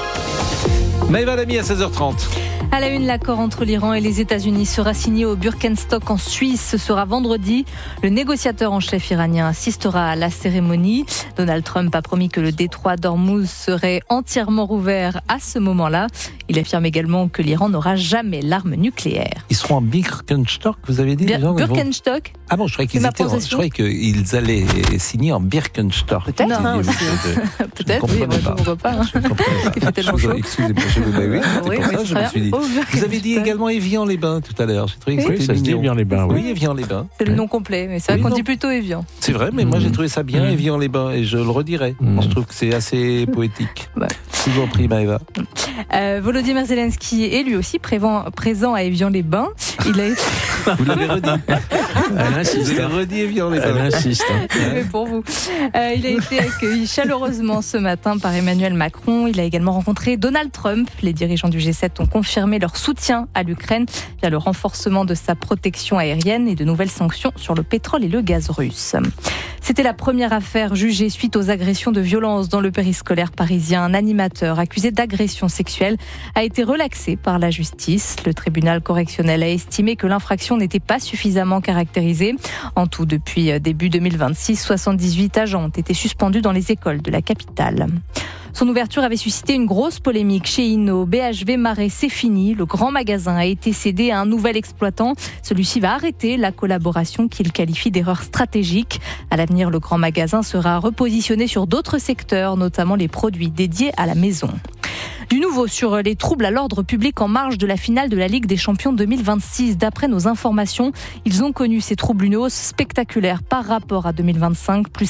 Maëva Lamy à 16h30. À la une, l'accord entre l'Iran et les États-Unis sera signé au Birkenstock en Suisse. Ce sera vendredi. Le négociateur en chef iranien assistera à la cérémonie. Donald Trump a promis que le détroit d'Ormuz serait entièrement rouvert à ce moment-là. Il affirme également que l'Iran n'aura jamais l'arme nucléaire. Ils seront en Birkenstock, vous avez dit Birkenstock. Ah bon, je croyais qu'ils allaient signer en Birkenstock. Peut-être. Non, peut-être, oui, moi je ne vois pas. Il fait tellement chaud. Excusez-moi, oui, c'est pour ça, je me suis dit. Vous avez dit également Évian-les-Bains tout à l'heure. J'ai trouvé que ça se dit Évian-les-Bains. Oui, Évian-les-bains. C'est le nom complet, mais c'est vrai qu'on dit plutôt Évian. C'est vrai, mais moi j'ai trouvé ça bien, Évian-les-Bains, et je le redirai. Je trouve que c'est assez poétique. Je vous en prie, Maëva. Volodymyr Zelensky est lui aussi présent à Évian-les-Bains. Il a été... Vous l'avez redit. Elle insiste. Vous l'avez redit, Évian-les-Bains. Elle insiste. Mais pour vous. Il a été accueilli chaleureusement ce matin par Emmanuel Macron. Il a également rencontré Donald Trump. Les dirigeants du G7 ont confirmé leur soutien à l'Ukraine via le renforcement de sa protection aérienne et de nouvelles sanctions sur le pétrole et le gaz russe. C'était la première affaire jugée suite aux agressions de violence dans le périscolaire parisien. Un animateur accusé d'agression sexuelle a été relaxé par la justice. Le tribunal correctionnel a estimé que l'infraction n'était pas suffisamment caractérisée. En tout, depuis début 2026, 78 agents ont été suspendus dans les écoles de la capitale. Son ouverture avait suscité une grosse polémique chez Inno. BHV Marais, c'est fini. Le grand magasin a été cédé à un nouvel exploitant. Celui-ci va arrêter la collaboration qu'il qualifie d'erreur stratégique. À l'avenir, le grand magasin sera repositionné sur d'autres secteurs, notamment les produits dédiés à la maison. Du nouveau sur les troubles à l'ordre public en marge de la finale de la Ligue des Champions 2026. D'après nos informations, ils ont connu ces troubles une hausse spectaculaire par rapport à 2025, plus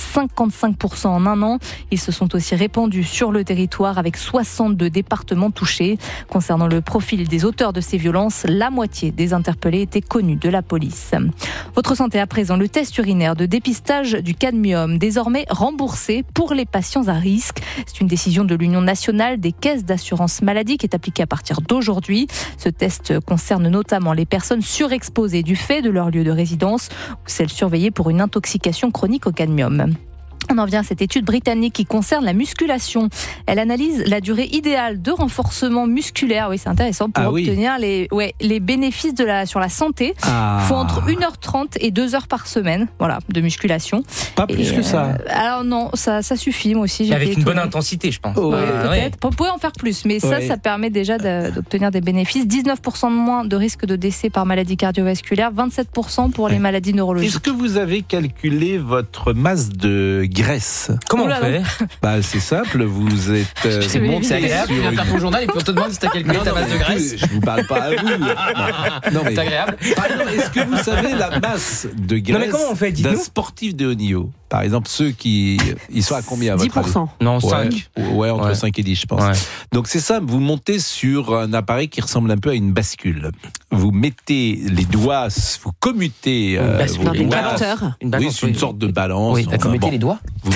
55% en un an. Ils se sont aussi répandus sur le territoire avec 62 départements touchés. Concernant le profil des auteurs de ces violences, la moitié des interpellés étaient connus de la police. Votre santé à présent, le test urinaire de dépistage du cadmium, désormais remboursé pour les patients à risque. C'est une décision de l'Union nationale des caisses d'assurance maladie qui est appliquée à partir d'aujourd'hui. Ce test concerne notamment les personnes surexposées du fait de leur lieu de résidence ou celles surveillées pour une intoxication chronique au cadmium. On en vient à cette étude britannique qui concerne la musculation. Elle analyse la durée idéale de renforcement musculaire. Oui, c'est intéressant pour obtenir les bénéfices sur la santé. Il faut entre 1h30 et 2h par semaine, de musculation. Pas plus que ça. Alors non, ça suffit. Moi aussi, avec une bonne intensité, je pense. Peut-être. Vous pouvez en faire plus, mais ça permet déjà d'obtenir des bénéfices. 19% de moins de risque de décès par maladie cardiovasculaire, 27% pour les maladies neurologiques. Est-ce que vous avez calculé votre masse de graisse? Comment on fait? C'est simple, vous êtes... c'est agréable, tu viens faire ton journal et puis on te demande si tu as calculé ta masse de graisse. Je vous parle pas à vous. Non, mais c'est agréable. Est-ce que vous savez la masse de graisse d'un sportif de haut niveau? Par exemple, ceux qui... Ils sont à combien à votre avis? 10%. Non, 5. Entre 5 et 10, je pense. Ouais. Donc c'est ça, vous montez sur un appareil qui ressemble un peu à une bascule. Vous mettez les doigts, vous commutez... Une balanteur. Oui, c'est une sorte de balance. Oui, vous mettez les doigts.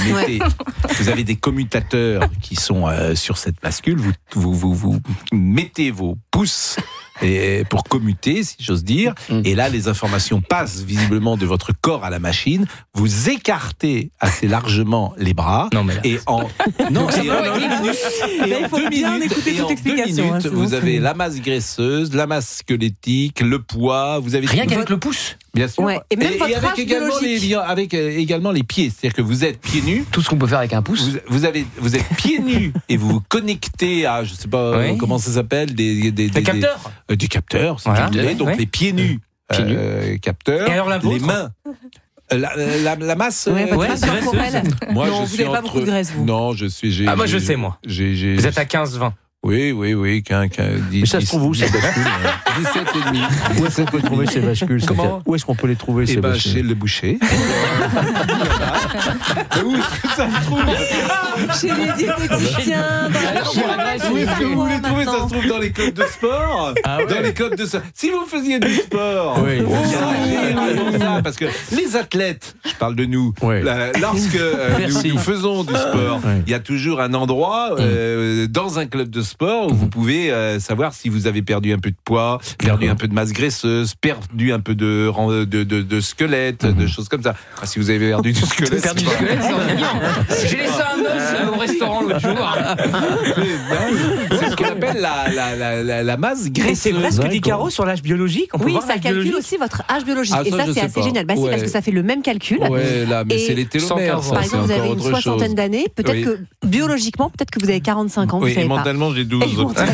Vous avez des commutateurs qui sont sur cette bascule. Vous mettez vos pouces pour commuter, si j'ose dire. Et là, les informations passent visiblement de votre corps à la machine. Vous écartez assez largement les bras. Il faut bien écouter toute explication. Vous avez la masse graisseuse, la masse squelettique, le poids. Vous avez rien qu'avec le pouce. Bien sûr. Ouais. Et même avec également les pieds. C'est-à-dire que vous êtes pieds nus. Tout ce qu'on peut faire avec un pouce. Vous êtes pieds nus et vous vous connectez à, je sais pas comment ça s'appelle, des capteurs. Du capteur, si vous voulez. Donc les pieds nus, capteurs. Et alors les mains. La masse. Corporelle. Moi, non, vous n'avez pas beaucoup de graisse, vous. Non, je suis. Moi, je sais, moi. Vous êtes à 15-20. Oui. Mais ça se trouve où, ces bascules 17,5. Où est-ce qu'on peut trouver ces bascules? Comment? Où est-ce qu'on peut les trouver, ces bascules? Chez le boucher. Où est-ce que ça se trouve? Chez les diététiciens, Où est-ce que vous voulez trouver? Ça se trouve dans les clubs de sport. Dans les clubs de sport. Si vous faisiez du sport, parce que les athlètes, je parle de nous, lorsque nous faisons du sport, il y a toujours un endroit dans un club de sport où vous pouvez savoir si vous avez perdu un peu de poids, perdu un peu de masse graisseuse, perdu un peu de squelette, de choses comme ça. Enfin, si vous avez perdu du squelette, j'ai laissé un os au restaurant l'autre jour. C'est ce qu'on appelle la masse graisseuse. Et c'est vrai ce que dit Caro sur l'âge biologique. Oui, ça calcule aussi votre âge biologique. Et ça, c'est assez génial. Si, parce que ça fait le même calcul. Ouais, là, mais c'est les télomères. Par exemple, vous avez une soixantaine d'années, peut-être que biologiquement, peut-être que vous avez 45 ans. Oui, et mentalement, j'ai 12.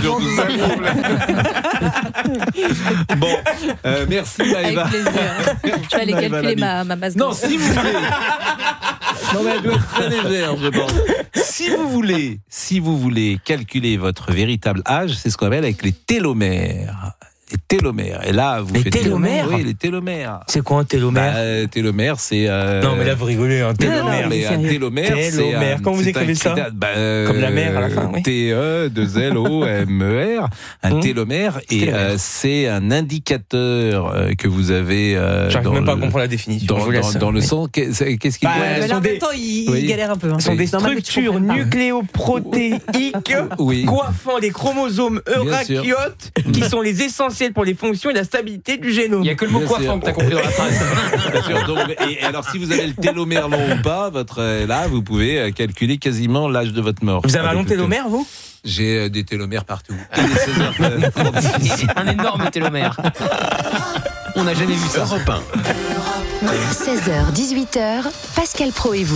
Bon, merci Maëva. Avec plaisir. Je vais aller calculer ma masse. Non, si vous voulez. Non, mais elle doit être très légère, je pense. Si vous voulez calculer votre véritable âge, c'est ce qu'on appelle avec les télomères. Les télomères. Et là, vous les faites télomères. Oui, les télomères. C'est quoi un télomère? Télomère, c'est. Non, mais là, vous rigolez, un télomère. Non, mais un télomère, c'est. Comment vous écrivez ça? Comme la mer à la fin, oui. T-E-2-L-O-M-E-R. Un télomère, et c'est un indicateur que vous avez. J'arrive même pas à comprendre la définition. Dans le sang, qu'est-ce qu'il doit en même temps, il galère un peu. Ce sont des structures nucléoprotéiques coiffant les chromosomes eucaryotes qui sont les essentiels pour les fonctions et la stabilité du génome. Il n'y a que le mot coiffant que tu as compris dans la phrase. Bien sûr, donc, et alors, si vous avez le télomère long ou pas, là, vous pouvez calculer quasiment l'âge de votre mort. Vous avez un long télomère, vous? J'ai des télomères partout. Un énorme télomère. On n'a jamais vu ça. 16h, 18h, Pascal Pro et vous.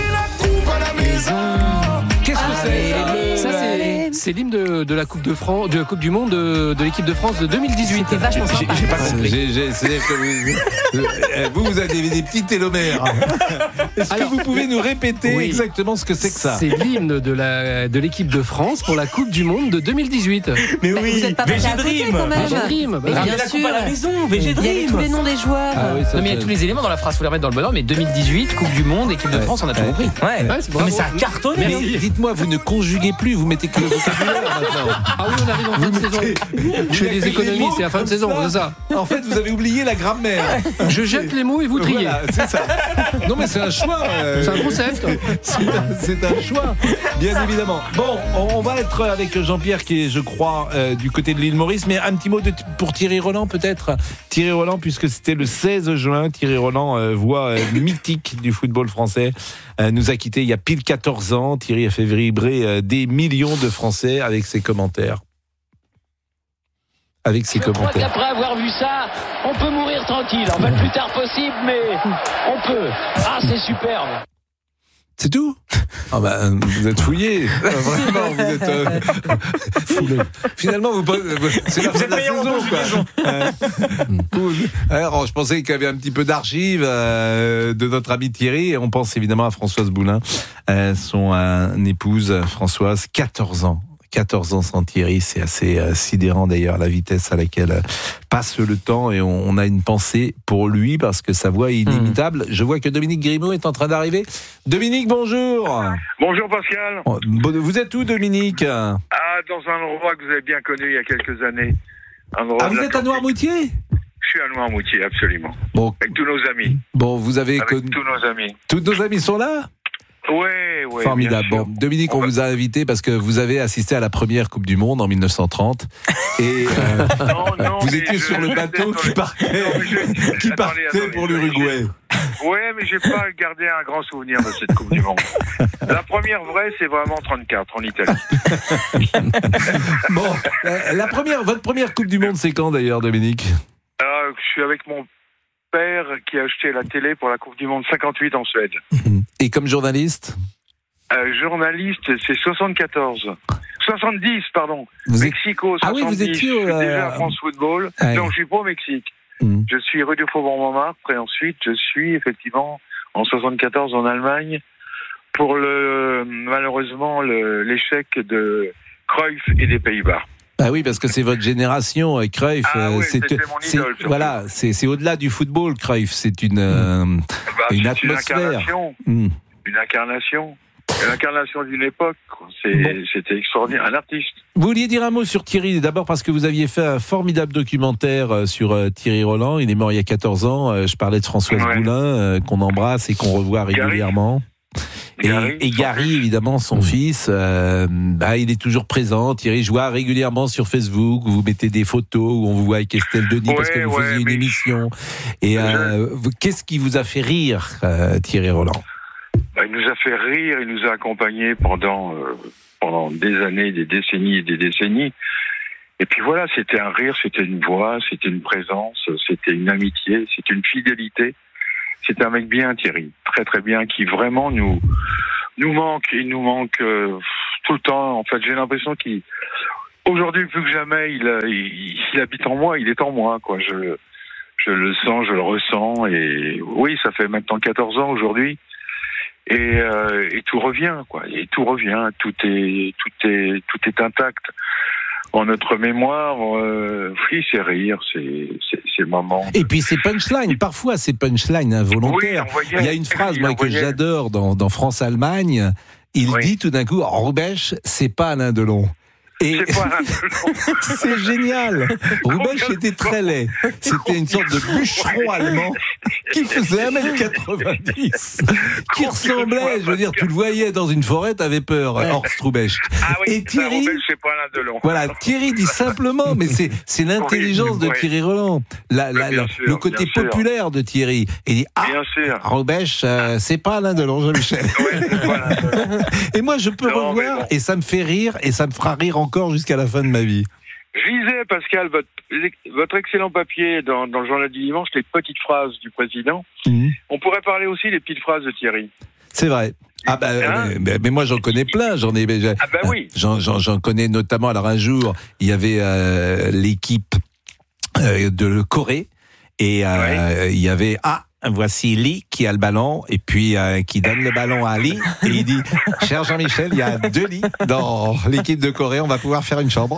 Qu'est-ce que c'est? Ça, c'est l'hymne de la Coupe de France, de la Coupe du Monde de l'équipe de France de 2018. C'était vachement sympa. J'ai pas compris. C'est-à-dire que vous avez des petits télomères. Est-ce que vous pouvez nous répéter exactement ce que c'est que ça? C'est l'hymne de l'équipe de France pour la Coupe du Monde de 2018. Mais oui, vous êtes pas VG Dream. Bien la sûr. coupe à la maison, VG Dream. Il y avait tous les noms des joueurs. Non, mais il y a tous les éléments dans la phrase, faut les remettre dans le bon ordre. Mais 2018, Coupe du Monde, équipe de France, on a tout compris. Mais ça a cartonné. Dites-moi, vous ne conjuguez plus, vous mettez que le vocabulaire maintenant. Ah oui, on arrive en fin de saison. Je fais des économies, c'est la fin de saison, c'est ça. En fait, vous avez oublié la grammaire. Je jette les mots et vous triez. Voilà, c'est ça. Non, mais c'est un choix. C'est un concept. C'est un choix, bien évidemment. Bon, on va être avec Jean-Pierre qui est, je crois, du côté de l'île Maurice. Mais un petit mot pour Thierry Roland, peut-être. Thierry Roland, puisque c'était le 16 juin. Thierry Roland, voix mythique du football français, nous a quittés il y a pile 14 ans. Thierry a fait vibrer des millions de Français avec ses commentaires. Je crois qu'après avoir vu ça, on peut mourir tranquille. Enfin, le plus tard possible, mais on peut. Ah, c'est superbe. C'est tout? Ah bah, vous êtes fouillés. Vraiment, vous êtes foulés. Finalement, c'est la fin de la saison, quoi. Alors, je pensais qu'il y avait un petit peu d'archives de notre ami Thierry. Et on pense évidemment à Françoise Boulin, son épouse Françoise, 14 ans. 14 ans sans Thierry, c'est assez sidérant d'ailleurs, la vitesse à laquelle passe le temps, et on a une pensée pour lui parce que sa voix est inimitable. Je vois que Dominique Grimaud est en train d'arriver. Dominique, bonjour. Bonjour Pascal. Vous êtes où, Dominique? Dans un endroit que vous avez bien connu il y a quelques années. Vous êtes à Noirmoutier? Je suis à Noirmoutier, absolument. Bon. Avec tous nos amis. Bon, vous avez tous nos amis. Tous nos amis sont là? Oui. Formidable. Bon, Dominique, on vous a invité parce que vous avez assisté à la première Coupe du Monde en 1930 et vous étiez sur le bateau qui partait pour l'Uruguay. Oui, mais j'ai pas gardé un grand souvenir de cette Coupe du Monde. La première vraie, c'est vraiment 34 en Italie. Bon, votre première Coupe du Monde, c'est quand d'ailleurs, Dominique? Je suis avec mon père qui a acheté la télé pour la Coupe du Monde 58 en Suède. Et comme journaliste? Journaliste, c'est 70, pardon. Mexico, 70. Ah oui, vous étiez je suis déjà à France Football. Non, je suis pas au Mexique. Je suis rue du Faubourg-Montmartre et ensuite je suis effectivement en 74 en Allemagne pour malheureusement l'échec de Cruyff et des Pays-Bas. Ah oui, parce que c'est votre génération, Cruyff. C'était mon idole. Voilà, c'est au-delà du football, Cruyff. C'est une atmosphère. Une incarnation. L'incarnation d'une époque, c'était extraordinaire, un artiste. Vous vouliez dire un mot sur Thierry, d'abord parce que vous aviez fait un formidable documentaire sur Thierry Roland, il est mort il y a 14 ans, je parlais de Françoise Boulin, qu'on embrasse et qu'on revoit régulièrement. Et Gary, évidemment, son fils, il est toujours présent. Thierry, je vois régulièrement sur Facebook, vous mettez des photos où on vous voit avec Estelle Denis parce que vous faisiez une émission. Et qu'est-ce qui vous a fait rire, Thierry Roland ? Il nous a fait rire, il nous a accompagnés pendant des années, des décennies et des décennies. Et puis voilà, c'était un rire, c'était une voix, c'était une présence, c'était une amitié, c'était une fidélité. C'était un mec bien, Thierry, très très bien, qui vraiment nous manque. Il nous manque tout le temps. En fait, j'ai l'impression qu'aujourd'hui, plus que jamais, il habite en moi, il est en moi, quoi. Je le sens, je le ressens. Et oui, ça fait maintenant 14 ans aujourd'hui. Et tout revient, quoi. Et tout revient. Tout est intact en notre mémoire. Oui, c'est rire, c'est moment. Et puis c'est punchline. Parfois, c'est punchline involontaire. Oui, il y a une phrase que j'adore dans France-Allemagne. Il dit tout d'un coup, Roubèche, c'est pas Alain Delon. Et c'est génial. Roubèche était très laid. C'était une sorte de bûcheron allemand qui faisait 1m90, qui ressemblait, je veux dire, tu le voyais dans une forêt, t'avais peur, Horst Roubèche. Ah oui, et Thierry, Roubèche, c'est pas Alain Delon. Voilà, Thierry dit simplement, mais c'est l'intelligence de Thierry Roland, le côté populaire de Thierry. Et il dit, Roubèche, c'est pas Alain Delon, Jean-Michel. Et moi, je peux revoir, et ça me fait rire, et ça me fera rire encore jusqu'à la fin de ma vie. Je lisais, Pascal, votre excellent papier dans le journal du dimanche, les petites phrases du président. On pourrait parler aussi des petites phrases de Thierry. C'est vrai. Mais moi j'en connais plein. J'en connais notamment. Alors un jour, il y avait l'équipe de Corée et il y avait voici Lee qui a le ballon et puis qui donne le ballon à Lee et il dit « Cher Jean-Michel, il y a 2 lits dans l'équipe de Corée, on va pouvoir faire une chambre. »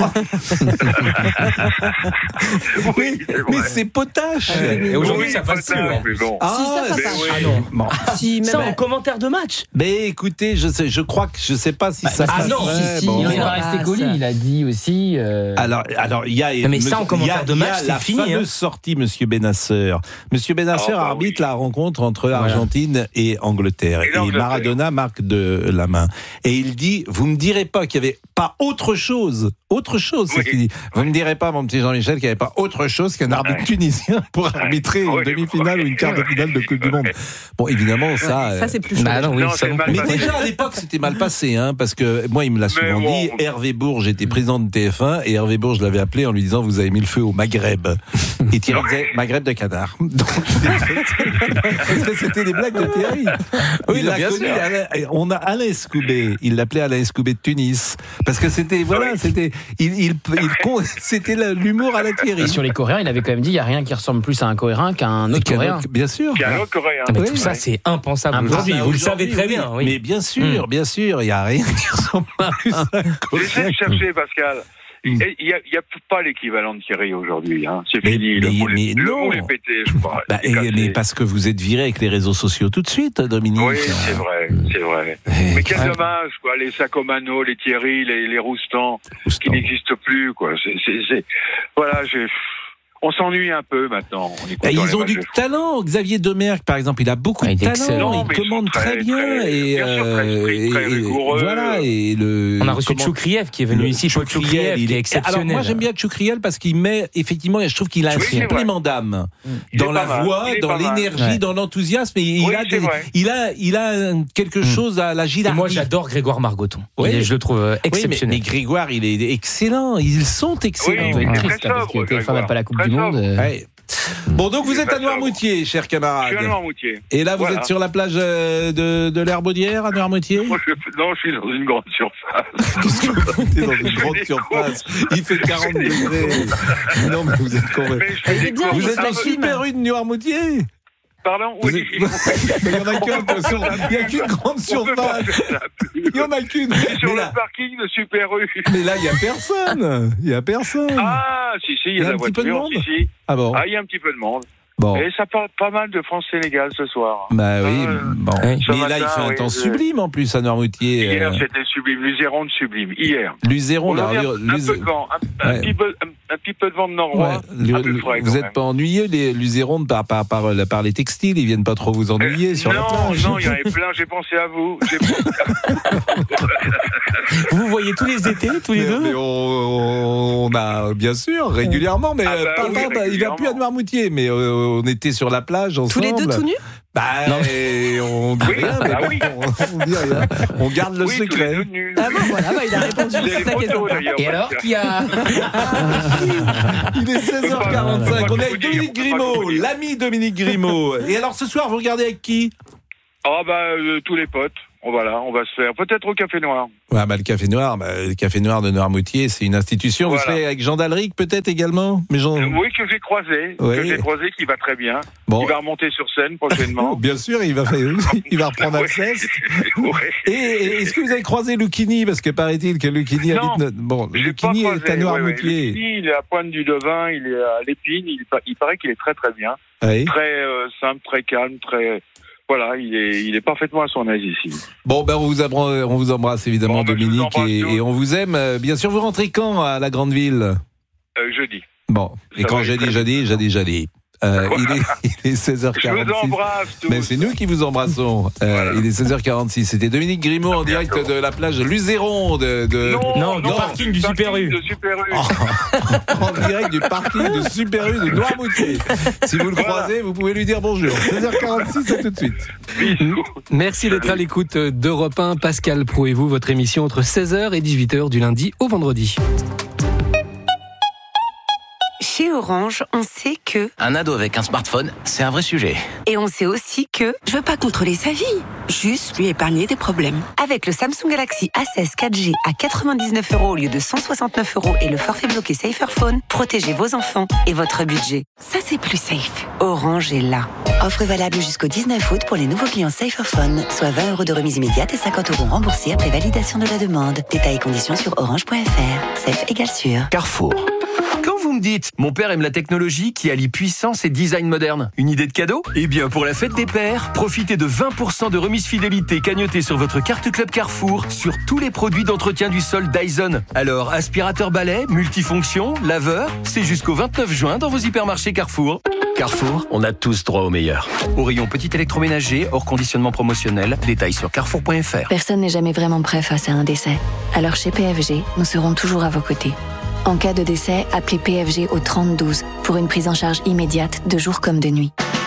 mais c'est potache. Et aujourd'hui, ça passe plus. Ça passe. Ah non. Bon. Ça en commentaire de match. Mais écoutez, je crois que je sais pas si ça passe. Ah non, il n'est pas resté poli, il a dit aussi. Alors il y a. Mais ça en commentaire de match, c'est fini. La fameuse sortie, Monsieur Benasser. Monsieur Benasser arbitre la rencontre entre Argentine et Angleterre. Et Maradona marque de la main. Et il dit, vous me direz pas qu'il y avait pas autre chose, c'est ce qu'il dit. Vous me direz pas, mon petit Jean-Michel, qu'il y avait pas autre chose qu'un arbitre tunisien pour arbitrer une demi-finale ou une quart de finale de Coupe du Monde. Bon, évidemment, ça c'est plus chaud. Mais déjà, à l'époque, c'était mal passé, parce que moi, il me l'a souvent dit, Hervé Bourges était président de TF1, et Hervé Bourges l'avait appelé en lui disant, vous avez mis le feu au Maghreb. Et Thierry disait, Maghreb de canard. Donc, parce que c'était des blagues de Thierry. Oui, il l'a connu. On a Alain Escoubet. Il l'appelait Alain Escoubet de Tunis. Parce que c'était, c'était l'humour à la Thierry. Et sur les Coréens, il avait quand même dit, il n'y a rien qui ressemble plus à un Coréen qu'un autre Coréen. Bien sûr. Qu'un autre Coréen. Mais tout ça, c'est impensable aujourd'hui. Vous le savez très bien. Oui. Mais bien sûr, il n'y a rien qui ressemble plus à un Coréen. J'essaie de chercher, Pascal. Il n'y a pas l'équivalent de Thierry aujourd'hui. C'est fini. Le moule est pété, je crois. Mais parce que vous êtes viré avec les réseaux sociaux tout de suite, Dominique. Oui, c'est vrai. Mais quel dommage, quoi. Les Sacomano, les Thierry, les Roustan, qui n'existent plus, quoi. Voilà, on s'ennuie un peu maintenant. Ils ont du talent. Xavier Domergue, par exemple, il a beaucoup de talent. Il commande très bien. Très rigoureux. Voilà. On a reçu Tchoukriev qui est venu ici. Tchoukriev, il est exceptionnel. Alors moi, j'aime bien Tchoukriev parce qu'il met, effectivement, je trouve qu'il a un supplément d'âme. Dans la voix, dans l'énergie, dans l'enthousiasme. Il a quelque chose à la Gilardi. Moi, j'adore Grégoire Margoton. Je le trouve exceptionnel. Mais Grégoire, il est excellent. Ils sont excellents. C'est triste parce que TF1 n'a pas la Coupe du Monde. Bon, donc vous êtes à Noirmoutier, cher camarade. Je suis à Noirmoutier. Et là, vous êtes sur la plage de l'Herbaudière à Noirmoutier? Non, je suis dans une grande surface. Qu'est-ce que vous faites dans une grande surface? Il fait 40 degrés. Non, mais vous êtes convaincu. Vous êtes en super rue de Noirmoutier? Pardon, oui. Il n'y en a qu'une grande surface. Il n'y en a qu'une. Sur le parking de Super U. Mais là, il n'y a personne. Ah, si, il y a la voiture. Si. Ah bon? Ah, il y a un petit peu de monde. Bon. Et ça parle pas mal de France-Sénégal ce soir. Bah oui, bon. Mais là, il fait un temps sublime en plus à Noirmoutier. Hier, c'était sublime. Luzeron sublime. Hier. Luzeron, un peu de vent. Un petit peu de vent de nord-ouest. Vous n'êtes pas ennuyeux, les Luzeron, par les textiles? Ils viennent pas trop vous ennuyer sur la plage? Non, il y en avait plein. J'ai pensé à vous. Vous voyez tous les étés, tous les deux? Mais on a, bien sûr, régulièrement. Mais il va plus à Noirmoutier. Mais on était sur la plage ensemble. Tous les deux tout nus? On dit rien, on garde le secret. Ah bon, voilà, il a répondu. C'est ça question. Et alors, qui a... Il est 16h45. On est avec Dominique Grimaud, l'ami Dominique Grimaud. Et alors, ce soir, vous regardez avec qui? Tous les potes. On va se faire peut-être au Café Noir. Ouais, le Café Noir, le Café Noir de Noirmoutier, c'est une institution. Voilà. Vous serez avec Jean Dalric peut-être également? Oui, que j'ai croisé. Qui va très bien. Bon. Il va remonter sur scène prochainement. Bien sûr, il va reprendre Alceste. Et est-ce que vous avez croisé Lucchini? Parce que paraît-il que Lucchini habite... Bon, Lucchini est à Noirmoutier. Lucchini, il est à Pointe-du-Devin, il est à Lépine. Il paraît qu'il est très très bien. Oui. Très simple, très calme, très... Voilà, il est parfaitement à son aise ici. Bon, on vous embrasse évidemment, Dominique, et on vous aime. Bien sûr, vous rentrez quand à la grande ville? Jeudi. Bon, et quand j'ai dit jeudi. Il est 16h46. Je vous embrasse tous. Mais c'est nous qui vous embrassons. Il est 16h46. C'était Dominique Grimaud en direct de la plage de Luzeron. Non, du parking du Super U. En direct du parking du Super U de Noirmoutier. Si vous le croisez, vous pouvez lui dire bonjour. 16h46, à tout de suite. Bisous. Merci d'être à l'écoute d'Europe 1. Pascal Praud et vous, votre émission entre 16h et 18h du lundi au vendredi. Chez Orange, on sait que... Un ado avec un smartphone, c'est un vrai sujet. Et on sait aussi que... Je veux pas contrôler sa vie, juste lui épargner des problèmes. Avec le Samsung Galaxy A16 4G à 99 € au lieu de 169 € et le forfait bloqué Saferphone, protégez vos enfants et votre budget. Ça, c'est plus safe. Orange est là. Offre valable jusqu'au 19 août pour les nouveaux clients Saferphone, soit 20 € de remise immédiate et 50 € remboursés après validation de la demande. Détails et conditions sur orange.fr. Safe égale sûr. Carrefour. Quand vous me dites « Mon père aime la technologie qui allie puissance et design moderne », une idée de cadeau? Eh bien, pour la fête des pères, profitez de 20% de remise fidélité cagnotée sur votre carte Club Carrefour sur tous les produits d'entretien du sol Dyson. Alors, aspirateur balai, multifonction, laveur, c'est jusqu'au 29 juin dans vos hypermarchés Carrefour. Carrefour, on a tous droit au meilleur. Au rayon petit électroménager, hors conditionnement promotionnel, détails sur carrefour.fr. Personne n'est jamais vraiment prêt face à un décès. Alors chez PFG, nous serons toujours à vos côtés. En cas de décès, appelez PFG au 3012 pour une prise en charge immédiate de jour comme de nuit.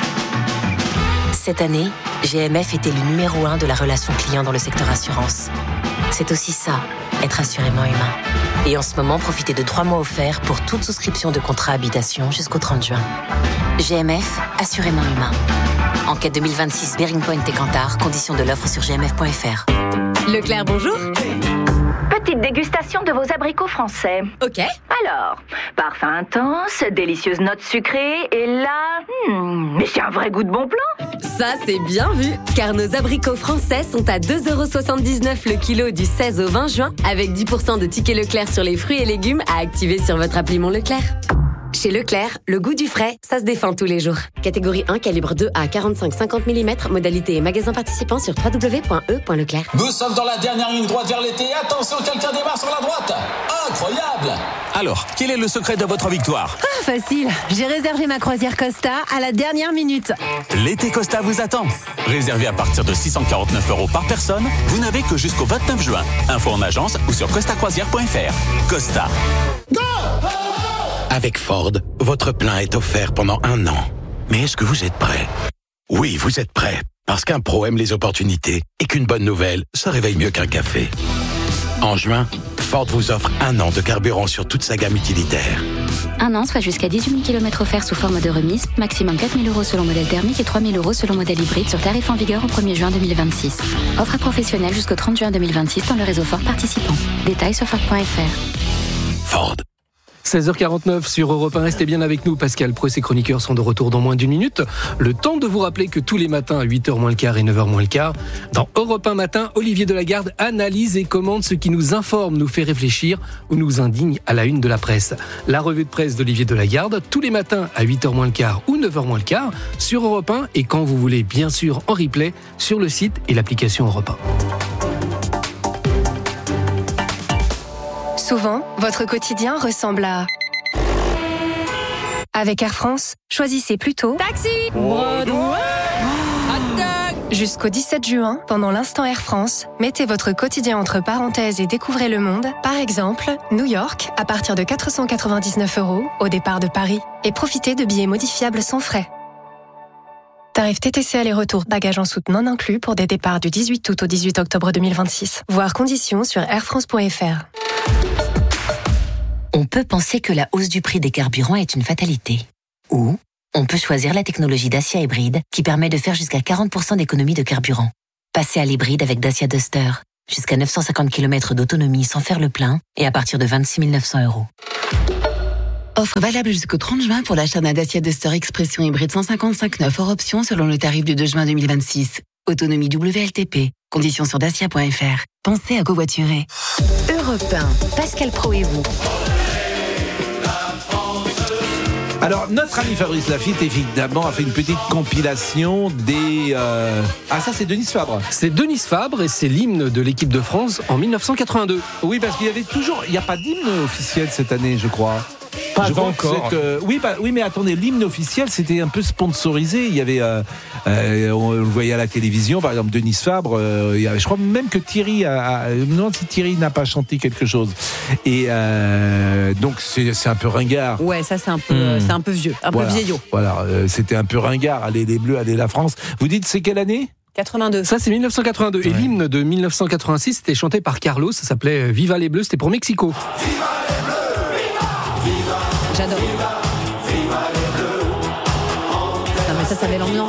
Cette année, GMF était le numéro 1 de la relation client dans le secteur assurance. C'est aussi ça, être assurément humain. Et en ce moment, profitez de 3 mois offerts pour toute souscription de contrat habitation jusqu'au 30 juin. GMF, assurément humain. Enquête 2026 Bearing Point et Cantar, conditions de l'offre sur gmf.fr. Leclerc, bonjour. Petite dégustation de vos abricots français. Ok. Alors, parfum intense, délicieuse note sucrée, et là... mais c'est un vrai goût de bon plan. Ça, c'est bien vu, car nos abricots français sont à 2,79 € le kilo du 16 au 20 juin, avec 10% de tickets Leclerc sur les fruits et légumes à activer sur votre appli Mon Leclerc. Chez Leclerc, le goût du frais, ça se défend tous les jours. Catégorie 1, calibre 2 à 45-50 mm, modalité et magasin participant sur www.e.leclerc. Nous sommes dans la dernière ligne droite vers l'été. Attention, quelqu'un démarre sur la droite. Incroyable! Alors, quel est le secret de votre victoire? Facile, j'ai réservé ma croisière Costa à la dernière minute. L'été Costa vous attend. Réservé à partir de 649 € par personne, vous n'avez que jusqu'au 29 juin. Info en agence ou sur costacroisière.fr. Costa. Go! Avec Ford, votre plein est offert pendant 1 an. Mais est-ce que vous êtes prêt? Oui, vous êtes prêt. Parce qu'un pro aime les opportunités et qu'une bonne nouvelle se réveille mieux qu'un café. En juin, Ford vous offre 1 an de carburant sur toute sa gamme utilitaire. 1 an, soit jusqu'à 18 000 km offerts sous forme de remise, maximum 4 000 € selon modèle thermique et 3 000 € selon modèle hybride sur tarif en vigueur au 1er juin 2026. Offre à professionnels jusqu'au 30 juin 2026 dans le réseau Ford participant. Détails sur Ford.fr. Ford. 16h49 sur Europe 1, restez bien avec nous. Pascal Pro et ses chroniqueurs sont de retour dans moins d'une minute. Le temps de vous rappeler que tous les matins à 8h moins le quart et 9h moins le quart, dans Europe 1 Matin, Olivier Delagarde analyse et commente ce qui nous informe, nous fait réfléchir ou nous indigne à la une de la presse. La revue de presse d'Olivier Delagarde, tous les matins à 8h moins le quart ou 9h moins le quart, sur Europe 1 et quand vous voulez, bien sûr, en replay, sur le site et l'application Europe 1. Souvent, votre quotidien ressemble à... Avec Air France, choisissez plutôt Taxi Broadway. Jusqu'au 17 juin, pendant l'instant Air France, mettez votre quotidien entre parenthèses et découvrez le monde. Par exemple, New York, à partir de 499 € au départ de Paris. Et profitez de billets modifiables sans frais. Tarif TTC aller-retour, bagages en soute non inclus pour des départs du 18 août au 18 octobre 2026. Voir conditions sur airfrance.fr. On peut penser que la hausse du prix des carburants est une fatalité. Ou on peut choisir la technologie Dacia Hybride qui permet de faire jusqu'à 40% d'économie de carburant. Passez à l'hybride avec Dacia Duster. Jusqu'à 950 km d'autonomie sans faire le plein et à partir de 26 900 €. Offre valable jusqu'au 30 juin pour l'achat d'un Dacia Duster Expression hybride 155/9 hors option selon le tarif du 2 juin 2026. Autonomie WLTP. Conditions sur dacia.fr. Pensez à covoiturer. Europe 1, Pascal Pro et vous. Alors, notre ami Fabrice Lafitte, évidemment, a fait une petite compilation des... Ah, ça, c'est Denis Fabre. C'est Denis Fabre et c'est l'hymne de l'équipe de France en 1982. Oui, parce qu'il y avait toujours... Il n'y a pas d'hymne officiel cette année, je crois. Pas encore. Oui, mais attendez, l'hymne officiel, c'était un peu sponsorisé. Il y avait, on le voyait à la télévision, par exemple, Denis Fabre. Je crois même que Thierry non, si Thierry n'a pas chanté quelque chose. Et donc, c'est un peu ringard. Ouais, ça, c'est un peu vieux, peu vieillot. Voilà, c'était un peu ringard. Allez les Bleus, allez la France. Vous dites, c'est quelle année ? 82. Ça, c'est 1982. Ouais. Et l'hymne de 1986, c'était chanté par Carlos. Ça s'appelait Viva les Bleus. C'était pour Mexico. Viva les Bleus, viva. J'adore. Non, mais ça met l'ambiance.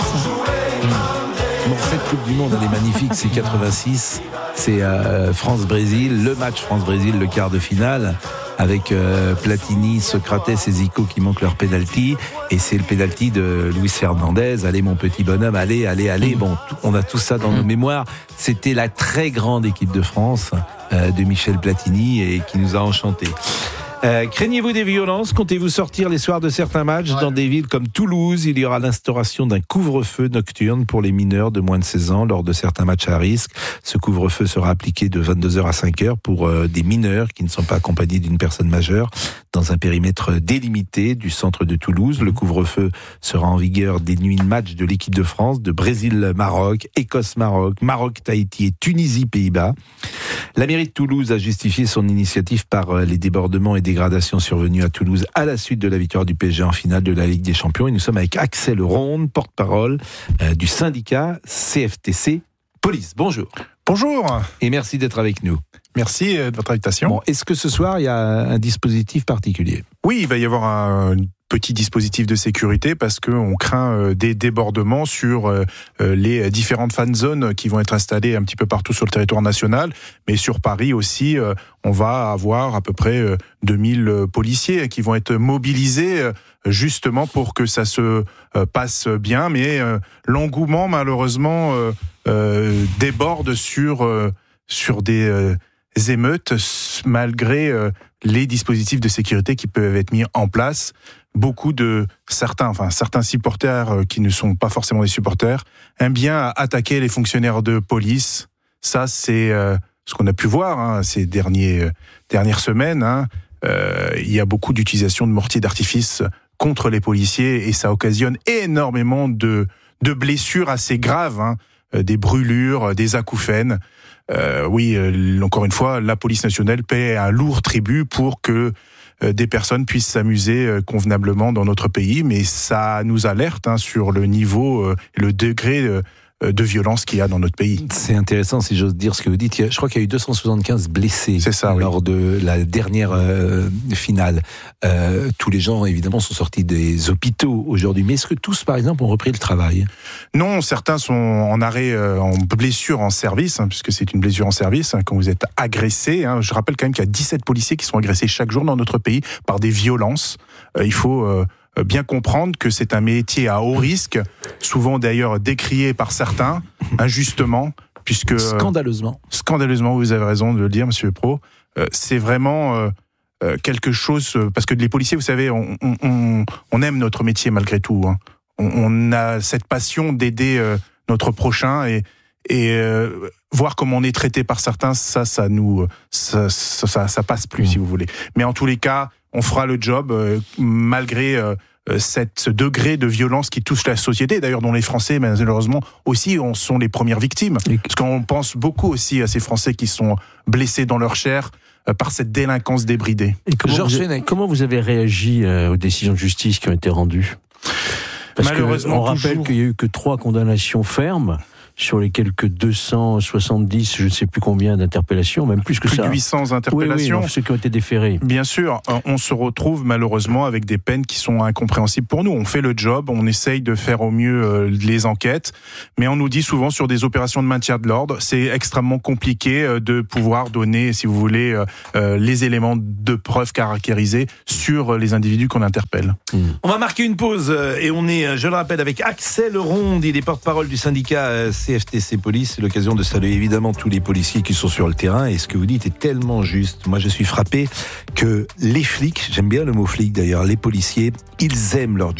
Bon, cette Coupe du Monde, elle est magnifique. C'est 86. C'est France-Brésil. Le match France-Brésil, le quart de finale. Avec Platini, Socrates et Zico qui manquent leur penalty. Et c'est le penalty de Luis Hernandez. Allez, mon petit bonhomme, allez. Bon, on a tout ça dans nos mémoires. C'était la très grande équipe de France de Michel Platini et qui nous a enchantés. Craignez-vous des violences ? Comptez-vous sortir les soirs de certains matchs ? Dans des villes comme Toulouse, il y aura l'instauration d'un couvre-feu nocturne pour les mineurs de moins de 16 ans lors de certains matchs à risque. Ce couvre-feu sera appliqué de 22h à 5h pour des mineurs qui ne sont pas accompagnés d'une personne majeure dans un périmètre délimité du centre de Toulouse. Le couvre-feu sera en vigueur des nuits de match de l'équipe de France, de Brésil-Maroc, Écosse-Maroc, Maroc-Tahiti et Tunisie-Pays-Bas. La mairie de Toulouse a justifié son initiative par les débordements et dégradations survenues à Toulouse à la suite de la victoire du PSG en finale de la Ligue des Champions. Et nous sommes avec Axel Ronde, porte-parole du syndicat CFTC Police. Bonjour. Bonjour. Et merci d'être avec nous. Merci de votre invitation. Bon, est-ce que ce soir, il y a un dispositif particulier ? Oui, il va y avoir un petit dispositif de sécurité parce qu'on craint des débordements sur les différentes fan zones qui vont être installées un petit peu partout sur le territoire national. Mais sur Paris aussi, on va avoir à peu près 2000 policiers qui vont être mobilisés justement pour que ça se passe bien. Mais l'engouement, malheureusement, déborde sur des émeutes malgré les dispositifs de sécurité qui peuvent être mis en place. Beaucoup de certains supporters qui ne sont pas forcément des supporters aiment bien attaquer les fonctionnaires de police. Ça, c'est ce qu'on a pu voir ces dernières semaines. Il y a beaucoup d'utilisation de mortiers d'artifice contre les policiers et ça occasionne énormément de blessures assez graves, des brûlures, des acouphènes. Encore une fois, la police nationale paie un lourd tribut pour que des personnes puissent s'amuser convenablement dans notre pays, mais ça nous alerte sur le niveau, le degré de violence qu'il y a dans notre pays. C'est intéressant, si j'ose dire ce que vous dites. Je crois qu'il y a eu 275 blessés lors de la dernière finale. Tous les gens, évidemment, sont sortis des hôpitaux aujourd'hui. Mais est-ce que tous, par exemple, ont repris le travail ? Non, certains sont en arrêt, en blessure en service, puisque c'est une blessure en service, quand vous êtes agressé. Je rappelle quand même qu'il y a 17 policiers qui sont agressés chaque jour dans notre pays par des violences. Il faut bien comprendre que c'est un métier à haut risque, souvent d'ailleurs décrié par certains, injustement, puisque... Scandaleusement, vous avez raison de le dire, Monsieur Pro. C'est vraiment quelque chose... Parce que les policiers, vous savez, on aime notre métier malgré tout. On a cette passion d'aider notre prochain et voir comment on est traité par certains, ça passe plus, si vous voulez. Mais en tous les cas, on fera le job malgré ce degré de violence qui touche la société, d'ailleurs dont les Français, malheureusement, aussi sont les premières victimes. Parce qu'on pense beaucoup aussi à ces Français qui sont blessés dans leur chair par cette délinquance débridée. Et comment vous avez réagi aux décisions de justice qui ont été rendues ? Parce on rappelle qu'il n'y a eu que 3 condamnations fermes sur les quelques 270, je ne sais plus combien d'interpellations, même plus que ça. Plus de 800 interpellations. Oui, ceux qui ont été déférés. Bien sûr, on se retrouve malheureusement avec des peines qui sont incompréhensibles pour nous. On fait le job, on essaye de faire au mieux les enquêtes, mais on nous dit souvent sur des opérations de maintien de l'ordre, c'est extrêmement compliqué de pouvoir donner, si vous voulez, les éléments de preuve caractérisés sur les individus qu'on interpelle. On va marquer une pause et on est, je le rappelle, avec Axel Ronde, il est porte-parole du syndicat CFTC Police. C'est l'occasion de saluer évidemment tous les policiers qui sont sur le terrain, et ce que vous dites est tellement juste. Moi je suis frappé que les flics, j'aime bien le mot flic d'ailleurs, les policiers, ils aiment leur job.